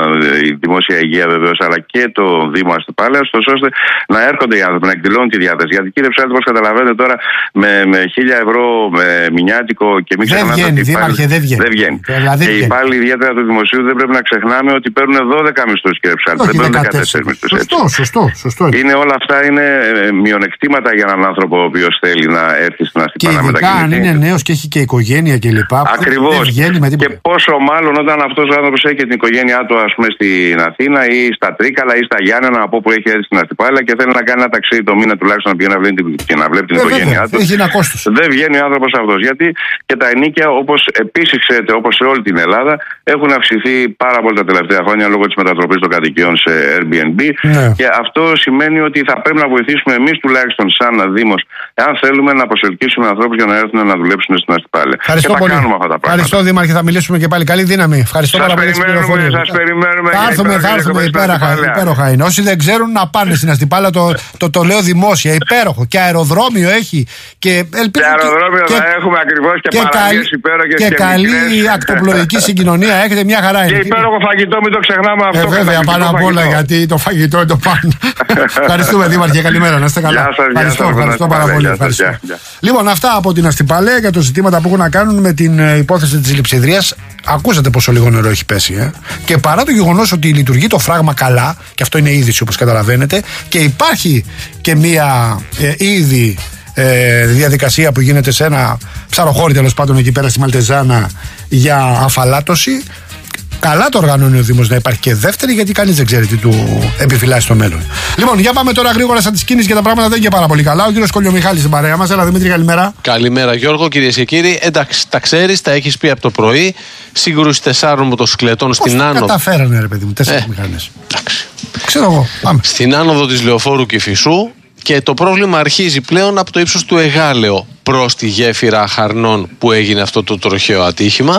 η δημόσια υγεία βεβαίως, αλλά και το Δήμο Αστυπάλαιας, ώστε να έρχονται οι άνθρωποι, να εκδηλώνουν τη διάθεση. Γιατί κύριε Ψάλτη, όπως καταλαβαίνετε τώρα, με 1.000 ευρώ με μηνιάτικο και μην ξεχνάτε. Δεν βγαίνει, Δήμαρχε, δεν βγαίνει. Και οι υπάλληλοι ιδιαίτερα του δημοσίου δεν πρέπει να ξεχνάμε ότι παίρνουν 12 μισθούς, κύριε Ψάλτη. Δεν παίρνουν 14 μισθούς. Σωστό. Όλα αυτά είναι μειονεκτήματα για έναν άνθρωπο ο οποίος θέλει να έρθει στην Αστυπάλαια μετακινηθεί. Αν είναι νέος και έχει και οικογένεια κλπ. Ακριβώς. Και πόσο μάλλον όταν αυτός ο άνθρωπος έχει και την οικογένειά του, ας πούμε, στην Αθήνα ή στα Τρίκαλα ή στα Γιάννενα, από όπου έχει έρθει στην Αστυπάλαια και θέλει να κάνει ένα ταξίδι το μήνα τουλάχιστον να πηγαίνει να βλέπει την οικογένειά του. Έχει ένα κόστος. Δεν βγαίνει ο άνθρωπος αυτός. Γιατί και τα ενοίκια, όπως επίσης ξέρετε, όπως σε όλη την Ελλάδα, έχουν αυξηθεί πάρα πολύ τα τελευταία χρόνια λόγω της μετατροπής των κατοικιών σε Airbnb. Ναι. Και αυτό σημαίνει ότι θα πρέπει να βοηθήσουμε εμείς τουλάχιστον σαν Δήμος, αν θέλουμε να προσελκύσουμε ανθρώπους για να έρθουν να δουλέψουν στην Αστυπάλαια. Ευχαριστώ και θα πολύ. κάνουμε αυτά τα πράγματα. Ευχαριστώ, Δήμαρχε, θα μιλήσουμε και πάλι. Καλή δύναμη. Ευχαριστώ πάρα πολύ. Σας περιμένουμε. Θα έρθουμε υπέροχα είναι. Όσοι δεν ξέρουν να πάνε στην Αστυπάλαια, το λέω δημόσια. Υπέροχο. Και αεροδρόμιο έχει. Και αεροδρόμιο θα έχουμε ακριβώς και παραλίες υπέροχες. Και καλή ακτοπλοϊκή συγκοινωνία. Έχετε μια χαρά. Και υπέροχο φαγητό, μην το ξεχνάμε αυτό. Βέβαια, πάνω απ' όλα, γιατί το φαγητό είναι το πάνω. Ευχαριστούμε, Δήμαρχε. Καλημέρα. Να είστε καλά. Ευχαριστώ πάρα πολύ. Λοιπόν, αυτά από την Αστυπάλαια για τα ζητήματα που έχουν να κάνουν με την υπόθεση της λειψιδρίας. Ακούσατε πόσο λίγο νερό έχει πέσει. Και παρά το γεγονός ότι λειτουργεί το φράγμα καλά, και αυτό είναι είδηση όπως καταλαβαίνετε, και υπάρχει και μία ήδη διαδικασία που γίνεται σε ένα ψαροχώρι τέλος πάντων εκεί πέρα στη Μαλτεζάνα για αφαλάτωση. Καλά το οργανώνει ο Δήμος να υπάρχει και δεύτερη, γιατί κανείς δεν ξέρει τι του επιφυλάσσει στο μέλλον. Λοιπόν, για πάμε τώρα γρήγορα σαν τις κίνησεις, και τα πράγματα δεν είναι και πάρα πολύ καλά. Ο κύριος Κολιομιχάλης στην παρέα μας. Έλα, Δημήτρη, καλημέρα. Καλημέρα, Γιώργο, κυρίες και κύριοι. Εντάξει, τα ξέρεις, τα έχεις πει από το πρωί. Σύγκρουση 4 μοτοσυκλετών στην άνοδο. Πώς καταφέρανε, ρε παιδί μου, 4 μηχανές. Εντάξει. Ξέρω εγώ. Πάμε. Στην άνοδο της Λεωφόρου Κηφισού. Και το πρόβλημα αρχίζει πλέον από το ύψος του Εγάλεο προς τη γέφυρα Χαρνών που έγινε αυτό το τροχαίο ατύχημα,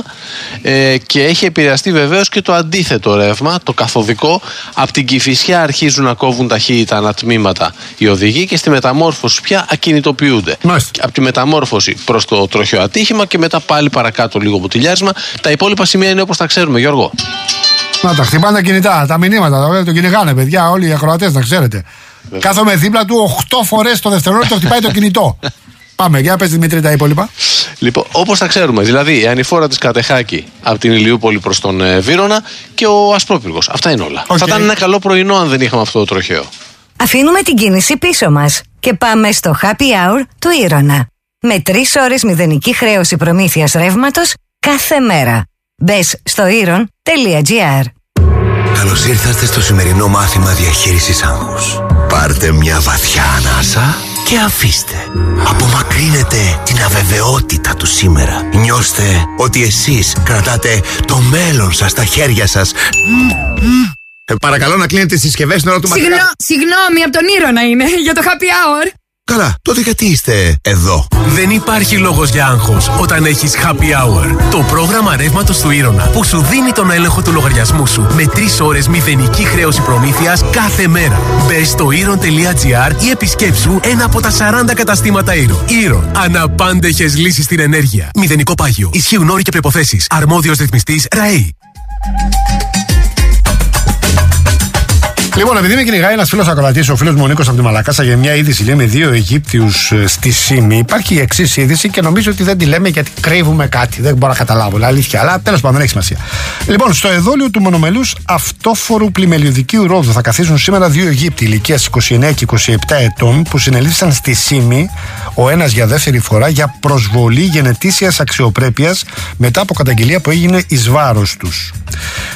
και έχει επηρεαστεί βεβαίως και το αντίθετο ρεύμα, το καθοδικό. Από την Κηφισιά αρχίζουν να κόβουν ταχύτητα ανατμήματα οι οδηγοί και στη μεταμόρφωση πια ακινητοποιούνται. Από τη μεταμόρφωση προς το τροχαίο ατύχημα και μετά πάλι παρακάτω λίγο ποτηλιάρισμα. Τα υπόλοιπα σημεία είναι όπως τα ξέρουμε, Γιώργο. Να τα χτυπάνε τα κινητά, τα μηνύματα, το κυνηγάνε παιδιά, όλοι οι ακροατές, να ξέρετε. Κάθομαι δίπλα του 8 φορές το δευτερόλεπτο, χτυπάει το κινητό. Πάμε, για πες Δημήτρη τα υπόλοιπα. Λοιπόν, όπως τα ξέρουμε, δηλαδή η ανηφόρα της Κατεχάκη από την Ηλιούπολη προς τον Βύρωνα και ο Ασπρόπυργος. Αυτά είναι όλα. Θα ήταν ένα καλό πρωινό αν δεν είχαμε αυτό το τροχαίο. Αφήνουμε την κίνηση πίσω μας και πάμε στο Happy Hour του Ήρωνα. Με 3 ώρες μηδενική χρέωση προμήθειας ρεύματος κάθε μέρα. Μπες στο iron.gr. Καλώς ήρθατε στο σημερινό μάθημα διαχείρισης άγχους. Πάρτε μια βαθιά ανάσα και αφήστε. Απομακρύνετε την αβεβαιότητα του σήμερα. Νιώστε ότι εσείς κρατάτε το μέλλον σας στα χέρια σας. Παρακαλώ να κλείνετε τις συσκευές στην ώρα του μαθήματος. Συγγνώμη, από τον Ήρωνα είναι, για το happy hour. Καλά, τότε γιατί είστε εδώ? Δεν υπάρχει λόγος για άγχος όταν έχεις Happy Hour. Το πρόγραμμα ρεύματος του Ήρωνα που σου δίνει τον έλεγχο του λογαριασμού σου με 3 ώρες μηδενική χρέωση προμήθειας κάθε μέρα. Μπες στο iron.gr ή επισκέψου ένα από τα 40 καταστήματα Iron. Iron. Αναπάντεχες λύσεις στην ενέργεια. Μηδενικό πάγιο. Ισχύουν όροι και προϋποθέσεις. Αρμόδιος ρυθμιστής ΡΑΕΗ. Λοιπόν, επειδή με κυνηγάει ένας φίλος ακροατής, ο φίλος μου ο Νίκος από τη Μαλακάσα, για μια είδηση, λέμε 2 Αιγύπτιους στη Σύμη. Υπάρχει η εξής είδηση και νομίζω ότι δεν τη λέμε γιατί κρύβουμε κάτι. Δεν μπορώ να καταλάβω, αλήθεια, αλλά τέλος πάντων δεν έχει σημασία. Λοιπόν, στο εδόλιο του μονομελούς αυτόφορου πλημελιωδικίου ρόδου θα καθίσουν σήμερα 2 Αιγύπτιοι ηλικίας 29 και 27 ετών που συνελήφθησαν στη Σύμη, ο ένας για δεύτερη φορά, για προσβολή γενετήσιας αξιοπρέπειας μετά από καταγγελία που έγινε εις βάρος τους.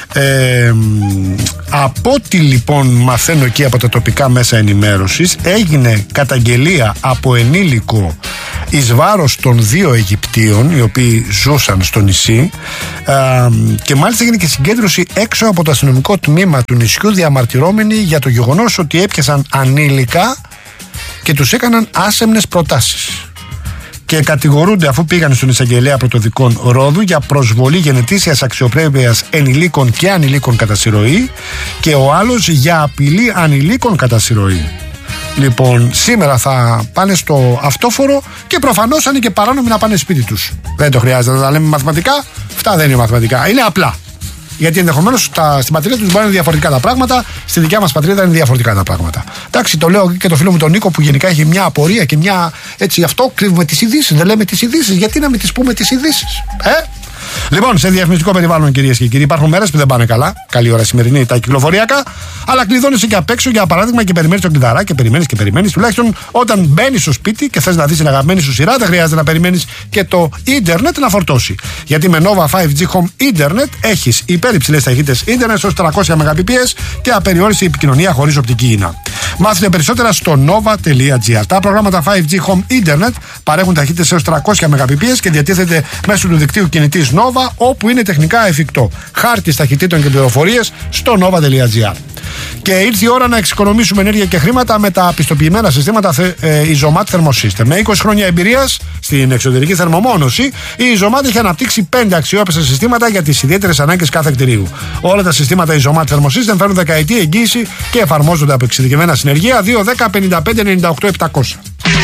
Από ό,τι λοιπόν μαθαίνω εκεί από τα τοπικά μέσα ενημέρωσης, έγινε καταγγελία από ενήλικο εις βάρος των 2 Αιγυπτίων οι οποίοι ζούσαν στο νησί, και μάλιστα έγινε και συγκέντρωση έξω από το αστυνομικό τμήμα του νησιού, διαμαρτυρόμενοι για το γεγονός ότι έπιασαν ανήλικα και τους έκαναν άσεμνες προτάσεις. Και κατηγορούνται, αφού πήγαν στον εισαγγελέα πρωτοδικών Ρόδου, για προσβολή γενετήσιας αξιοπρέπειας ενηλίκων και ανηλίκων κατά συρροή, και ο άλλος για απειλή ανηλίκων κατά συρροή. Λοιπόν, σήμερα θα πάνε στο αυτόφορο και προφανώς αν είναι και παράνομοι να πάνε σπίτι τους. Δεν το χρειάζεται να τα λέμε μαθηματικά. Αυτά δεν είναι μαθηματικά. Είναι απλά. Γιατί ενδεχομένως στην πατρίδα τους μπορεί να είναι διαφορετικά τα πράγματα, στη δικιά μας πατρίδα είναι διαφορετικά τα πράγματα. Εντάξει, το λέω και το φίλο μου τον Νίκο που γενικά έχει μια απορία και μια. Έτσι, αυτό κρύβουμε τις ειδήσεις. Δεν λέμε τις ειδήσεις. Γιατί να μην τις πούμε τις ειδήσεις, Λοιπόν, σε διαφημιστικό περιβάλλον, κυρίες και κύριοι, υπάρχουν μέρες που δεν πάνε καλά. Καλή ώρα σημερινή τα κυκλοφοριακά. Αλλά κλειδώνεσαι και απ' έξω, για παράδειγμα, και περιμένεις το κλειδαρά και περιμένεις. Τουλάχιστον όταν μπαίνεις στο σπίτι και θες να δεις την αγαπημένη σου σειρά, δεν χρειάζεται να περιμένεις και το ίντερνετ να φορτώσει. Γιατί με Nova 5G Home Internet έχεις υπερυψηλές ταχύτητες ίντερνετ ως 300 Mbps και απεριόριστη επικοινωνία χωρίς οπτική ίνα. Μάθετε περισσότερα στο nova.gr. Τα προγράμματα 5G Home Internet παρέχουν ταχύτητες έως 300 Mbps και διατίθεται μέσω του δικτύου κινητής Nova, όπου είναι τεχνικά εφικτό. Χάρτης ταχυτήτων και πληροφορίες στο nova.gr. Και ήρθε η ώρα να εξοικονομήσουμε ενέργεια και χρήματα με τα πιστοποιημένα συστήματα Isomat Thermosystem. Με 20 χρόνια εμπειρίας στην εξωτερική θερμομόνωση, η Isomat έχει αναπτύξει 5 αξιόπιστα συστήματα για τις ιδιαίτερες ανάγκες κάθε κτηρίου. Όλα τα συστήματα Isomat Thermosystem φέρνουν δεκαετή εγγύηση και εφαρμόζονται από εξειδικευμένα συνεργεία. 210 55 98 700.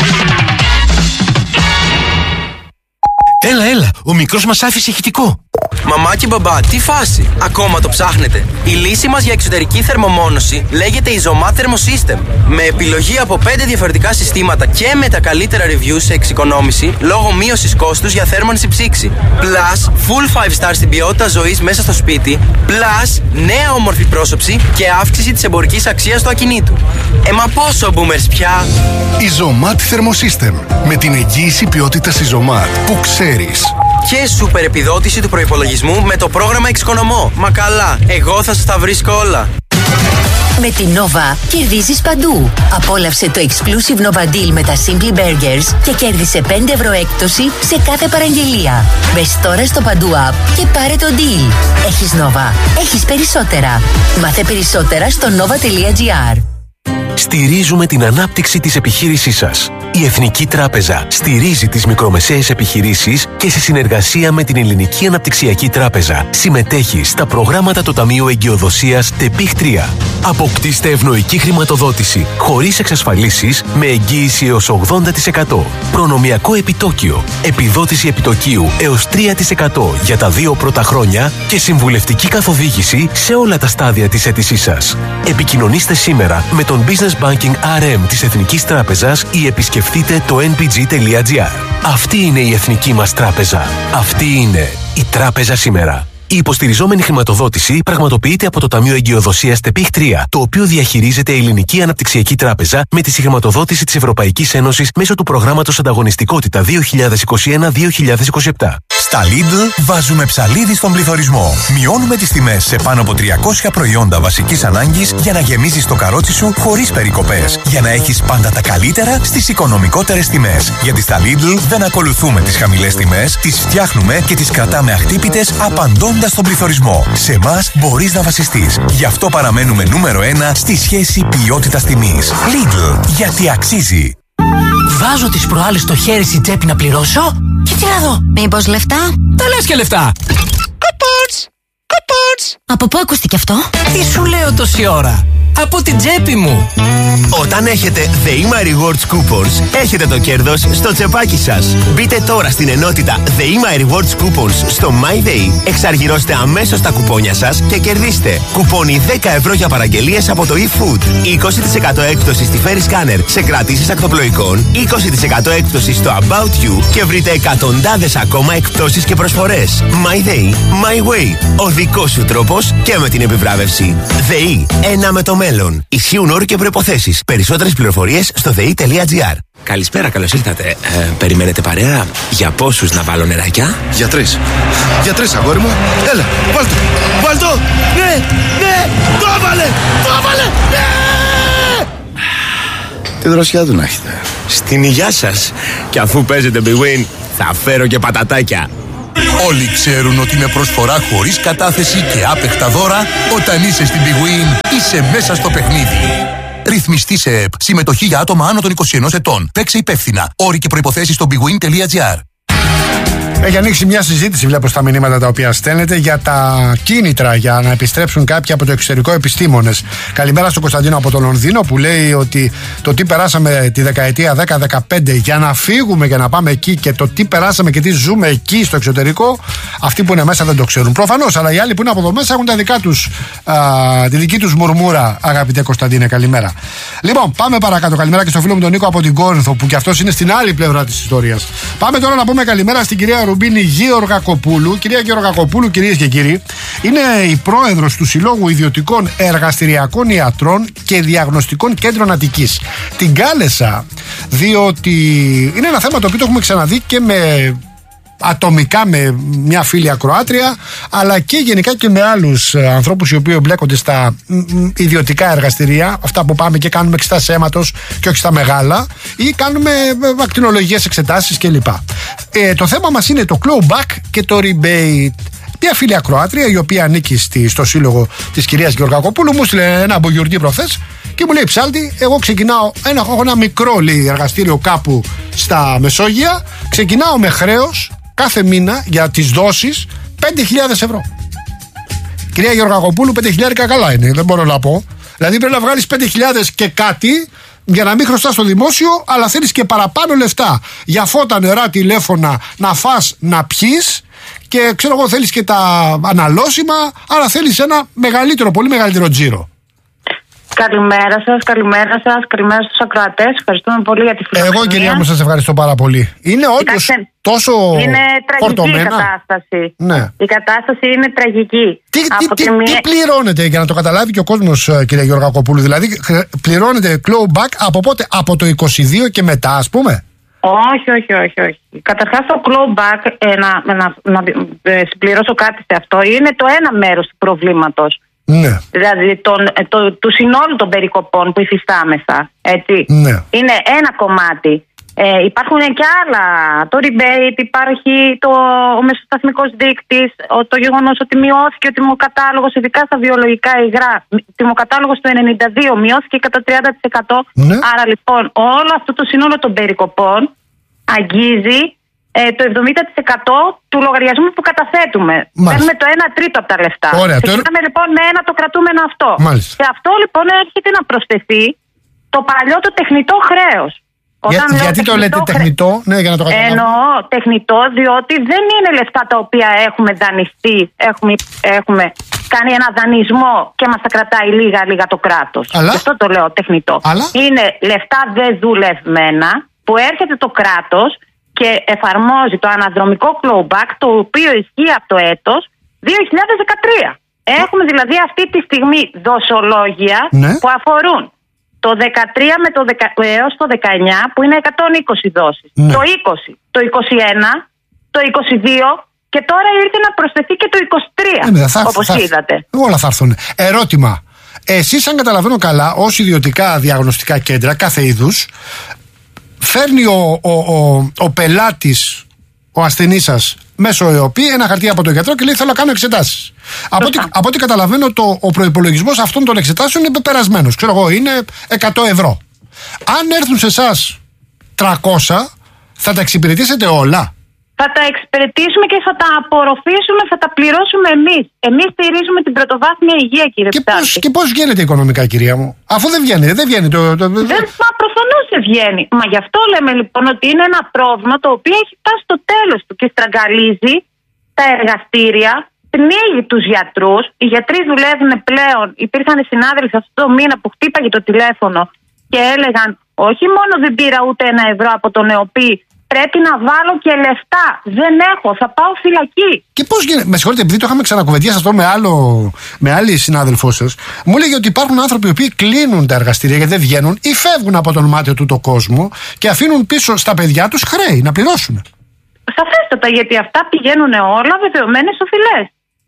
Έλα, ο μικρός μας άφησε ηχητικό. Μαμά και μπαμπά, τι φάση, ακόμα το ψάχνετε? Η λύση μας για εξωτερική θερμομόνωση λέγεται Isomat Thermosystem. Με επιλογή από 5 διαφορετικά συστήματα και με τα καλύτερα reviews σε εξοικονόμηση λόγω μείωσης κόστους για θέρμανση ψήξη. Plus, full 5 star στην ποιότητα ζωής μέσα στο σπίτι. Plus, νέα όμορφη πρόσωψη και αύξηση της εμπορικής αξίας του ακινήτου. Μα πόσο boomers πια? Isomat Thermosystem. Με την εγγύηση ποιότητας Isomat που ξέρεις. Και σούπερ επιδότηση του προϋπολογισμού με το πρόγραμμα Εξοικονομώ. Μα καλά, εγώ θα σας τα βρίσκω όλα. Με την Nova κερδίζεις παντού. Απόλαυσε το exclusive Nova Deal με τα Simply Burgers και κέρδισε 5 ευρώ έκπτωση σε κάθε παραγγελία. Μπες τώρα στο Παντού App και πάρε το deal. Έχεις Nova, έχεις περισσότερα. Μάθε περισσότερα στο nova.gr. Στηρίζουμε την ανάπτυξη της επιχείρησής σας. Η Εθνική Τράπεζα στηρίζει τις μικρομεσαίες επιχειρήσεις και σε συνεργασία με την Ελληνική Αναπτυξιακή Τράπεζα συμμετέχει στα προγράμματα του Ταμείου Εγκυοδοσίας ΤΕΠΙΧ 3. Αποκτήστε ευνοϊκή χρηματοδότηση χωρίς εξασφαλίσεις με εγγύηση έως 80%. Προνομιακό επιτόκιο, επιδότηση επιτοκίου έως 3% για τα 2 πρώτα χρόνια και συμβουλευτική καθοδήγηση σε όλα τα στάδια της αίτησής σας. Επικοινωνήστε σήμερα με τον Business Banking RM της Εθνικής Τράπεζας ή επισκεφτείτε το npg.gr. Αυτή είναι η Εθνική μας Τράπεζα. Αυτή είναι η Τράπεζα σήμερα. Η υποστηριζόμενη χρηματοδότηση πραγματοποιείται από το Ταμείο Εγκυοδοσίας ΤΕΠΙΧ 3, το οποίο διαχειρίζεται η Ελληνική Αναπτυξιακή Τράπεζα με τη συγχρηματοδότηση της Ευρωπαϊκής Ένωσης μέσω του προγράμματος Ανταγωνιστικότητα 2021-2027. Στα Lidl βάζουμε ψαλίδι στον πληθωρισμό. Μειώνουμε τις τιμές σε πάνω από 300 προϊόντα βασικής ανάγκης για να γεμίζεις το καρότσι σου χωρίς περικοπές. Για να έχεις πάντα τα καλύτερα στις οικονομικότερες τιμές. Γιατί στα Lidl δεν ακολουθούμε τις χαμηλές τιμές, τις φτιάχνουμε και τις κρατάμε αχτύπητες απαντώντας στον πληθωρισμό. Σε εμάς μπορείς να βασιστείς. Γι' αυτό παραμένουμε νούμερο 1 στη σχέση ποιότητας-τιμής. Lidl, γιατί αξίζει. Βάζω τις προάλλες στο χέρι στην τσέπη να πληρώσω και τι να δω. Μήπως λεφτά? Τα λες και λεφτά. Κοπότς. Από πού ακούστηκε αυτό? Τι σου λέω τόση ώρα? Από την τσέπη μου. Όταν έχετε ΔΕΗΜΑ Rewards Coupons, έχετε το κέρδος στο τσεπάκι σας. Μπείτε τώρα στην ενότητα ΔΕΗΜΑ Rewards Coupons στο MyDay. Εξαργυρώστε αμέσως τα κουπόνια σας και κερδίστε κουπόνι 10 ευρώ για παραγγελίες από το eFood, 20% έκπτωση στη Ferry Scanner σε κρατήσεις ακτοπλοϊκών, 20% έκπτωση στο About You και βρείτε εκατοντάδες ακόμα εκπτώσεις και προσφορές. MyDay, My Way. Ο δικός σου τρόπος και με την επιβράβευση. ΔΕΗ, ένα με το μέλλον. Ισχύουν όροι και προϋποθέσεις. Περισσότερες πληροφορίες στο ΔΕΗ.gr. Καλησπέρα, καλώς ήρθατε. Περιμένετε παρέα? Για πόσους να βάλω νεράκια? Για 3. Για 3, αγόρι μου. Έλα, βάλ' το. Ναι, το έβαλε, ναι. Τι δροσιά του να έχετε. Στην υγειά σας. Και αφού παίζετε Big Win, θα φέρω και πατατάκια. Όλοι ξέρουν ότι με προσφορά χωρίς κατάθεση και άπεχτα δώρα, όταν είσαι στην Big Win, είσαι μέσα στο παιχνίδι. Ρυθμιστή σε ΕΠ. Συμμετοχή για άτομα άνω των 21 ετών. Παίξε υπεύθυνα. Όροι και προϋποθέσεις στο bigwin.gr. Έχει ανοίξει μια συζήτηση, βλέπω στα μηνύματα τα οποία στέλνετε, για τα κίνητρα για να επιστρέψουν κάποιοι από το εξωτερικό επιστήμονες. Καλημέρα στον Κωνσταντίνο από το Λονδίνο, που λέει ότι το τι περάσαμε τη δεκαετία 10-15 για να φύγουμε και να πάμε εκεί, και το τι περάσαμε και τι ζούμε εκεί στο εξωτερικό, αυτοί που είναι μέσα δεν το ξέρουν. Προφανώς, αλλά οι άλλοι που είναι από εδώ μέσα έχουν τα δικά τους, τη δική τους μουρμούρα, αγαπητέ Κωνσταντίνε. Καλημέρα. Λοιπόν, πάμε παρακάτω. Καλημέρα και στο φίλο μου τον Νίκο από την Κόρινθο, που κι αυτός είναι στην άλλη πλευρά της ιστορίας. Πάμε τώρα να πούμε καλημέρα στην κυρία Ρουμπίνη Γεωργακοπούλου. Κυρία Γεωργακοπούλου, κυρίες και κύριοι, είναι η πρόεδρος του Συλλόγου Ιδιωτικών Εργαστηριακών Ιατρών και Διαγνωστικών Κέντρων Αττικής. Την κάλεσα διότι είναι ένα θέμα το οποίο το έχουμε ξαναδεί και με ατομικά με μια φίλη ακροάτρια, αλλά και γενικά και με άλλους ανθρώπους οι οποίοι εμπλέκονται στα ιδιωτικά εργαστηρία, αυτά που πάμε και κάνουμε εξετάσεις αίματος και όχι στα μεγάλα, ή κάνουμε ακτινολογίες εξετάσεις κλπ. Το θέμα μας είναι το clawback και το rebate. Μια φίλη ακροάτρια, η οποία ανήκει στο σύλλογο της κυρίας Γεωργακοπούλου, μου στείλε ένα μπογιουρντί προχθές και μου λέει: Ψάλτη, εγώ ξεκινάω, έχω ένα μικρό εργαστήριο κάπου στα Μεσόγεια, ξεκινάω με χρέος κάθε μήνα για τις δόσεις 5.000 ευρώ. Κυρία Γεωργακοπούλου, 5.000 καλά είναι, δεν μπορώ να πω. Δηλαδή πρέπει να βγάλεις 5.000 και κάτι για να μην χρωστάς στο δημόσιο, αλλά θέλεις και παραπάνω λεφτά για φώτα, νερά, τηλέφωνα, να φας, να πιείς, και ξέρω εγώ θέλεις και τα αναλώσιμα, άρα θέλεις ένα μεγαλύτερο, πολύ μεγαλύτερο τζίρο. Καλημέρα σας, καλημέρα στους ακροατές. Ευχαριστούμε πολύ για τη φιλοξενία. Εγώ, κυρία μου, σας ευχαριστώ πάρα πολύ. Είναι όντως τόσο είναι τραγική η κατάσταση. Ναι. Η κατάσταση είναι τραγική. Τι πληρώνετε, για να το καταλάβει και ο κόσμος, κυρία Γεωργακοπούλου? Δηλαδή πληρώνετε clawback από πότε? Από το 22 και μετά, ας πούμε? Όχι. Καταρχάς το clawback, να συμπληρώσω κάτι σε αυτό, είναι το ένα μέρος του προβλήματος. Ναι. Δηλαδή του συνόλου των περικοπών που υφιστάμεθα. Έτσι. Ναι. Είναι ένα κομμάτι. Υπάρχουν και άλλα. Το rebate, υπάρχει ο μεσοσταθμικός δείκτης, το γεγονός ότι μειώθηκε ο τιμοκατάλογος, ειδικά στα βιολογικά υγρά. Τιμοκατάλογος του 92 μειώθηκε κατά 30%. Ναι. Άρα λοιπόν όλο αυτό το σύνολο των περικοπών αγγίζει το 70% του λογαριασμού που καταθέτουμε. Παίρνουμε το 1/3 από τα λεφτά. Ξεκινάμε λοιπόν με το κρατούμενο αυτό. Μάλιστα. Σε αυτό λοιπόν έρχεται να προσθεθεί το παλιό το τεχνητό χρέος. Γιατί το λέτε τεχνητό? Ναι, για να το καταλάβω. Εννοώ τεχνητό διότι δεν είναι λεφτά τα οποία έχουμε δανειστεί, έχουμε κάνει ένα δανεισμό και μας τα κρατάει λίγα το κράτος. Γι' αυτό το λέω τεχνητό. Είναι λεφτά δεν δουλευμένα που έρχεται το κράτος και εφαρμόζει το αναδρομικό clawback, το οποίο ισχύει από το έτος 2013. Έχουμε δηλαδή αυτή τη στιγμή δοσολόγια που αφορούν το 13 έως το 19, που είναι 120 δόσεις. Ναι. Το 20, το 21, το 22 και τώρα ήρθε να προσθεθεί και το 23, όπως είδατε. Όλα θα έρθουν. Ερώτημα. Εσείς, αν καταλαβαίνω καλά, ως ιδιωτικά διαγνωστικά κέντρα κάθε είδους, φέρνει ο πελάτης, ο ασθενής σας, μέσω ΕΟΠΗ ένα χαρτί από τον γιατρό και λέει: θέλω να κάνω εξετάσεις. Από ό,τι καταλαβαίνω, ο προϋπολογισμός αυτών των εξετάσεων είναι πεπερασμένος. Ξέρω εγώ, είναι 100 ευρώ. Αν έρθουν σε εσάς 300, θα τα εξυπηρετήσετε όλα? Θα τα εξυπηρετήσουμε και θα τα απορροφήσουμε, θα τα πληρώσουμε εμείς. Εμείς στηρίζουμε την πρωτοβάθμια υγεία, κύριε Ψάλτη. Και πώς βγαίνετε οικονομικά, κυρία μου? Αφού δεν βγαίνει Μα προφανώς δεν βγαίνει. Μα γι' αυτό λέμε λοιπόν ότι είναι ένα πρόβλημα το οποίο έχει φτάσει στο τέλος του και στραγγαλίζει τα εργαστήρια, πνίγει τους γιατρούς. Οι γιατροί δουλεύουν πλέον. Υπήρχαν συνάδελφοι αυτό το μήνα που χτύπαγε το τηλέφωνο και έλεγαν: όχι μόνο δεν πήρα ούτε 1 ευρώ από τον ΕΟΠΗ, πρέπει να βάλω και λεφτά. Δεν έχω, θα πάω φυλακή. Και πώς γίνεται, με συγχωρείτε, επειδή το είχαμε ξανακουβεντιάσει αυτό με άλλη συνάδελφό σας, μου έλεγε ότι υπάρχουν άνθρωποι οι οποίοι κλείνουν τα εργαστήρια γιατί δεν βγαίνουν ή φεύγουν από τον μάτιο του το κόσμο και αφήνουν πίσω στα παιδιά τους χρέη να πληρώσουν. Σαφέστατα, γιατί αυτά πηγαίνουν όλα βεβαιωμένες οφειλές.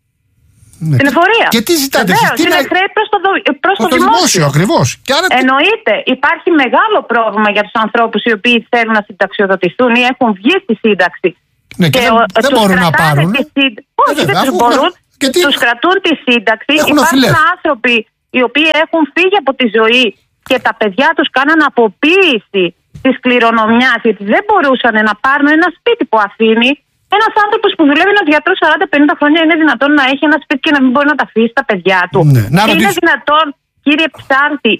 Ναι. Στην εφορία. Και τι ζητάτε εσείς? Είναι χρέη προς το δημόσιο. Ακριβώς. Άρα... Εννοείται, υπάρχει μεγάλο πρόβλημα για τους ανθρώπους οι οποίοι θέλουν να συνταξιοδοτηθούν ή έχουν βγει στη σύνταξη. Ναι, και δεν μπορούν να πάρουν. Όχι, δεν τους μπορούν. Τους κρατούν τη σύνταξη. Υπάρχουν άνθρωποι οι οποίοι έχουν φύγει από τη ζωή και τα παιδιά τους κάναν αποποίηση της κληρονομιάς, γιατί δεν μπορούσαν να πάρουν ένα σπίτι που αφήνει. Ένας άνθρωπος που δουλεύει ένας γιατρός 40-50 χρόνια είναι δυνατόν να έχει ένα σπίτι και να μην μπορεί να τα αφήσει στα παιδιά του? Ναι. Είναι δυνατόν, κύριε Ψάρτη,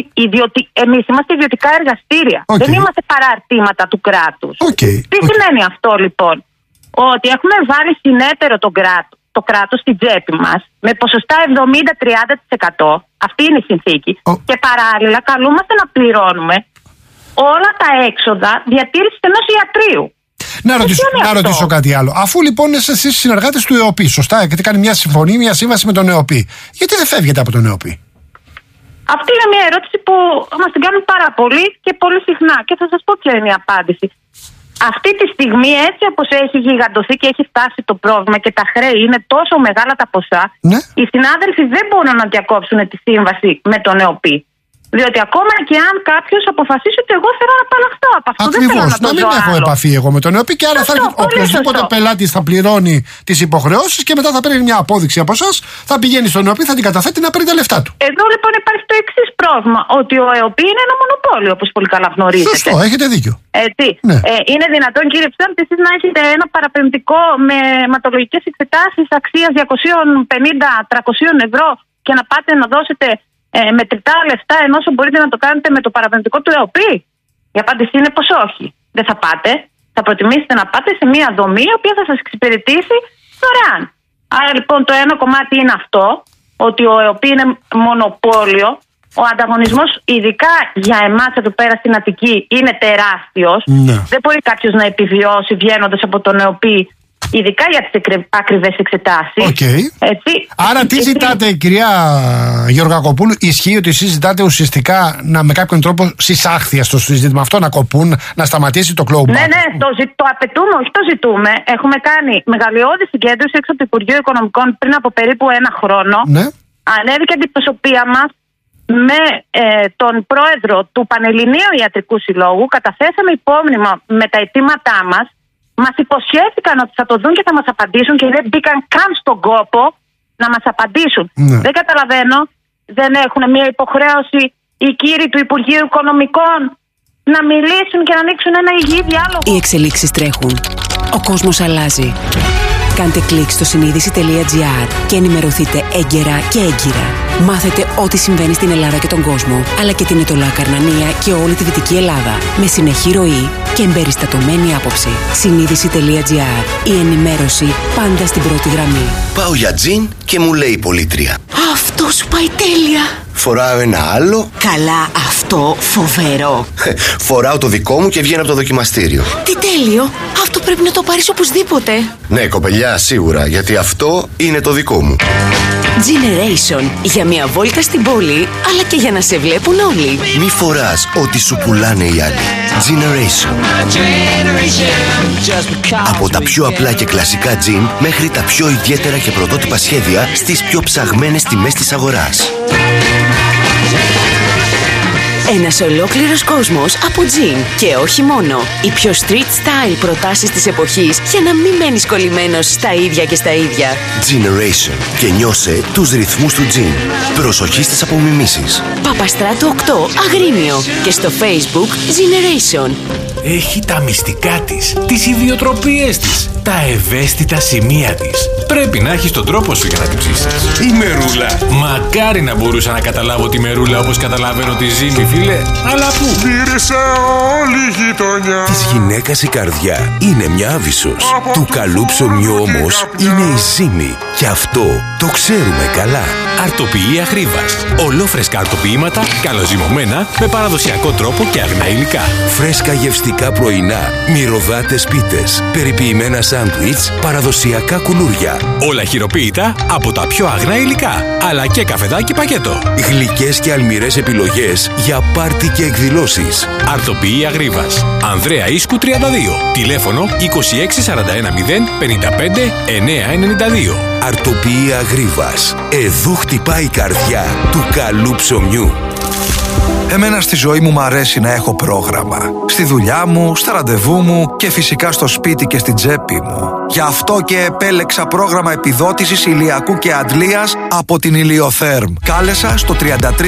εμείς είμαστε ιδιωτικά εργαστήρια. Δεν είμαστε παραρτήματα του κράτους. Τι σημαίνει αυτό λοιπόν? Ότι έχουμε βάλει συνέτερο το κράτος στην τσέπη μας με ποσοστά 70-30%. Αυτή είναι η συνθήκη. Και παράλληλα καλούμαστε να πληρώνουμε όλα τα έξοδα διατήρησης ενός ιατρείου. Να ρωτήσω κάτι άλλο. Αφού λοιπόν είστε εσείς συνεργάτες του ΕΟΠΗ, σωστά, έχετε κάνει μια συμφωνία, μια σύμβαση με τον ΕΟΠΗ, γιατί δεν φεύγετε από τον ΕΟΠΗ? Αυτή είναι μια ερώτηση που μας την κάνουν πάρα πολύ και πολύ συχνά. Και θα σας πω ποια είναι η απάντηση. Αυτή τη στιγμή, έτσι όπως έχει γιγαντωθεί και έχει φτάσει το πρόβλημα και τα χρέη είναι τόσο μεγάλα τα ποσά, οι συνάδελφοι δεν μπορούν να διακόψουν τη σύμβαση με τον ΕΟΠΗ. Διότι ακόμα και αν κάποιος αποφασίσει ότι εγώ θέλω να απαλλαχθώ από αυτό, ακριβώς, να μην έχω επαφή εγώ με τον ΕΟΠΗ και άρα οποιοδήποτε πελάτης θα πληρώνει τις υποχρεώσεις και μετά θα παίρνει μια απόδειξη από εσάς, θα πηγαίνει στον ΕΟΠΗ, θα την καταθέτει να παίρνει τα λεφτά του. Εδώ λοιπόν υπάρχει το εξής πρόβλημα, ότι ο ΕΟΠΗ είναι ένα μονοπόλιο, όπως πολύ καλά γνωρίζετε. Σωστό, έχετε δίκιο. Έτσι. Ναι. Είναι δυνατόν, κύριε Ψάρτη, εσείς να έχετε ένα παραπεμπτικό με αιματολογικές εξετάσεις αξίας 250-300 ευρώ και να πάτε να δώσετε μετρητά λεφτά ενώ μπορείτε να το κάνετε με το παραπεμπτικό του ΕΟΠΗ? Η απάντηση είναι πως όχι. Δεν θα πάτε. Θα προτιμήσετε να πάτε σε μια δομή η οποία θα σας εξυπηρετήσει δωρεάν. Άρα λοιπόν το ένα κομμάτι είναι αυτό, ότι ο ΕΟΠΗ είναι μονοπόλιο. Ο ανταγωνισμός, ειδικά για εμάς εδώ πέρα στην Αττική, είναι τεράστιος. Ναι. Δεν μπορεί κάποιος να επιβιώσει βγαίνοντας από τον ΕΟΠΗ, ειδικά για τις ακριβές εξετάσεις. Έτσι. Άρα τι ζητάτε, κυρία Γεωργακοπούλου? Ισχύει ότι εσείς ζητάτε ουσιαστικά να με κάποιον τρόπο συσάχθεια στο συζήτημα αυτό, να κοπούν, να σταματήσει το κλόου? Ναι, το απαιτούμε, όχι το ζητούμε. Έχουμε κάνει μεγαλειώδη συγκέντρωση έξω από το Υπουργείο Οικονομικών πριν από περίπου 1 χρόνο. Ναι. Ανέβηκε αντιπροσωπεία μας με τον πρόεδρο του Πανελληνίου Ιατρικού Συλλόγου. Καταθέσαμε υπόμνημα με τα αιτήματά μας. Μας υποσχέθηκαν ότι θα το δουν και θα μας απαντήσουν και δεν μπήκαν καν στον κόπο να μας απαντήσουν. Ναι. Δεν καταλαβαίνω, δεν έχουν μια υποχρέωση οι κύριοι του Υπουργείου Οικονομικών να μιλήσουν και να ανοίξουν ένα υγιή διάλογο? Οι εξελίξεις τρέχουν. Ο κόσμος αλλάζει. Κάντε κλικ στο συνείδηση.gr και ενημερωθείτε έγκαιρα και έγκυρα. Μάθετε ό,τι συμβαίνει στην Ελλάδα και τον κόσμο, αλλά και την Αιτωλά Καρνανία και όλη τη Δυτική Ελλάδα. Με συνεχή ροή και εμπεριστατωμένη άποψη. Συνείδηση.gr. Η ενημέρωση πάντα στην πρώτη γραμμή. Πάω για τζιν και μου λέει η πολίτρια: αυτό σου πάει τέλεια. Φοράω ένα άλλο. Καλά, αυτό φοβερό. Φοράω το δικό μου και βγαίνω από το δοκιμαστήριο. Τι τέλειο. Αυτό πρέπει να το πάρεις οπωσδήποτε. Ναι, κοπελιά, σίγουρα, γιατί αυτό είναι το δικό μου. Generation. Για μια βόλτα στην πόλη, αλλά και για να σε βλέπουν όλοι. Μη φοράς ό,τι σου πουλάνε οι άλλοι. Generation. Από τα πιο απλά και κλασικά τζιν μέχρι τα πιο ιδιαίτερα και πρωτότυπα σχέδια στις πιο ψαγμένες τιμές της αγοράς. Ένας ολόκληρος κόσμος από τζιν. Και όχι μόνο. Οι πιο street style προτάσεις της εποχής για να μην μένεις κολλημένος στα ίδια και στα ίδια. Generation. Και νιώσε τους ρυθμούς του τζιν. Προσοχή στις απομιμήσεις. Παπαστράτου 8, Αγρίνιο. Και στο Facebook Generation. Έχει τα μυστικά της, τις ιδιοτροπίες της, τα ευαίσθητα σημεία της. Πρέπει να έχεις τον τρόπο σου για να την ψήσεις. Η μερούλα. Μακάρι να μπορούσα να καταλάβω τη μερούλα όπως καταλαβαίνω τη ζύμη, φίλε. Αλλά πού? Μύρισε όλη η γειτονιά. Της γυναίκας η καρδιά είναι μια άβυσσος. Του καλού ψωμιού όμως είναι η ζύμη. Και αυτό το ξέρουμε καλά. Αρτοποιεί Αγρίβας. Ολόφρεσκα αρτοποιήματα, καλοζυμωμένα, με παραδοσιακό τρόπο και αγνά υλικά. Φρέσκα γευστικά πρωινά, μυρωδάτες πίτες, περιποιημένα σάντουιτς, παραδοσιακά κουλούρια. Όλα χειροποίητα από τα πιο αγνά υλικά, αλλά και καφεδάκι πακέτο. Γλυκές και αλμυρές επιλογές για πάρτι και εκδηλώσεις. Αρτοποιεί Αγρίβας. Ανδρέα Ίσκου 32. Τηλέφωνο 26410 55 992. Αρτοποιεί Αγρίβας. Εδώ χτυπάει η καρδιά του καλού ψωμιού. Εμένα στη ζωή μου αρέσει να έχω πρόγραμμα. Στη δουλειά μου, στα ραντεβού μου και φυσικά στο σπίτι και στην τσέπη μου. Γι' αυτό και επέλεξα πρόγραμμα επιδότησης ηλιακού και αντλίας από την Ηλιοθέρμ. Κάλεσα στο 33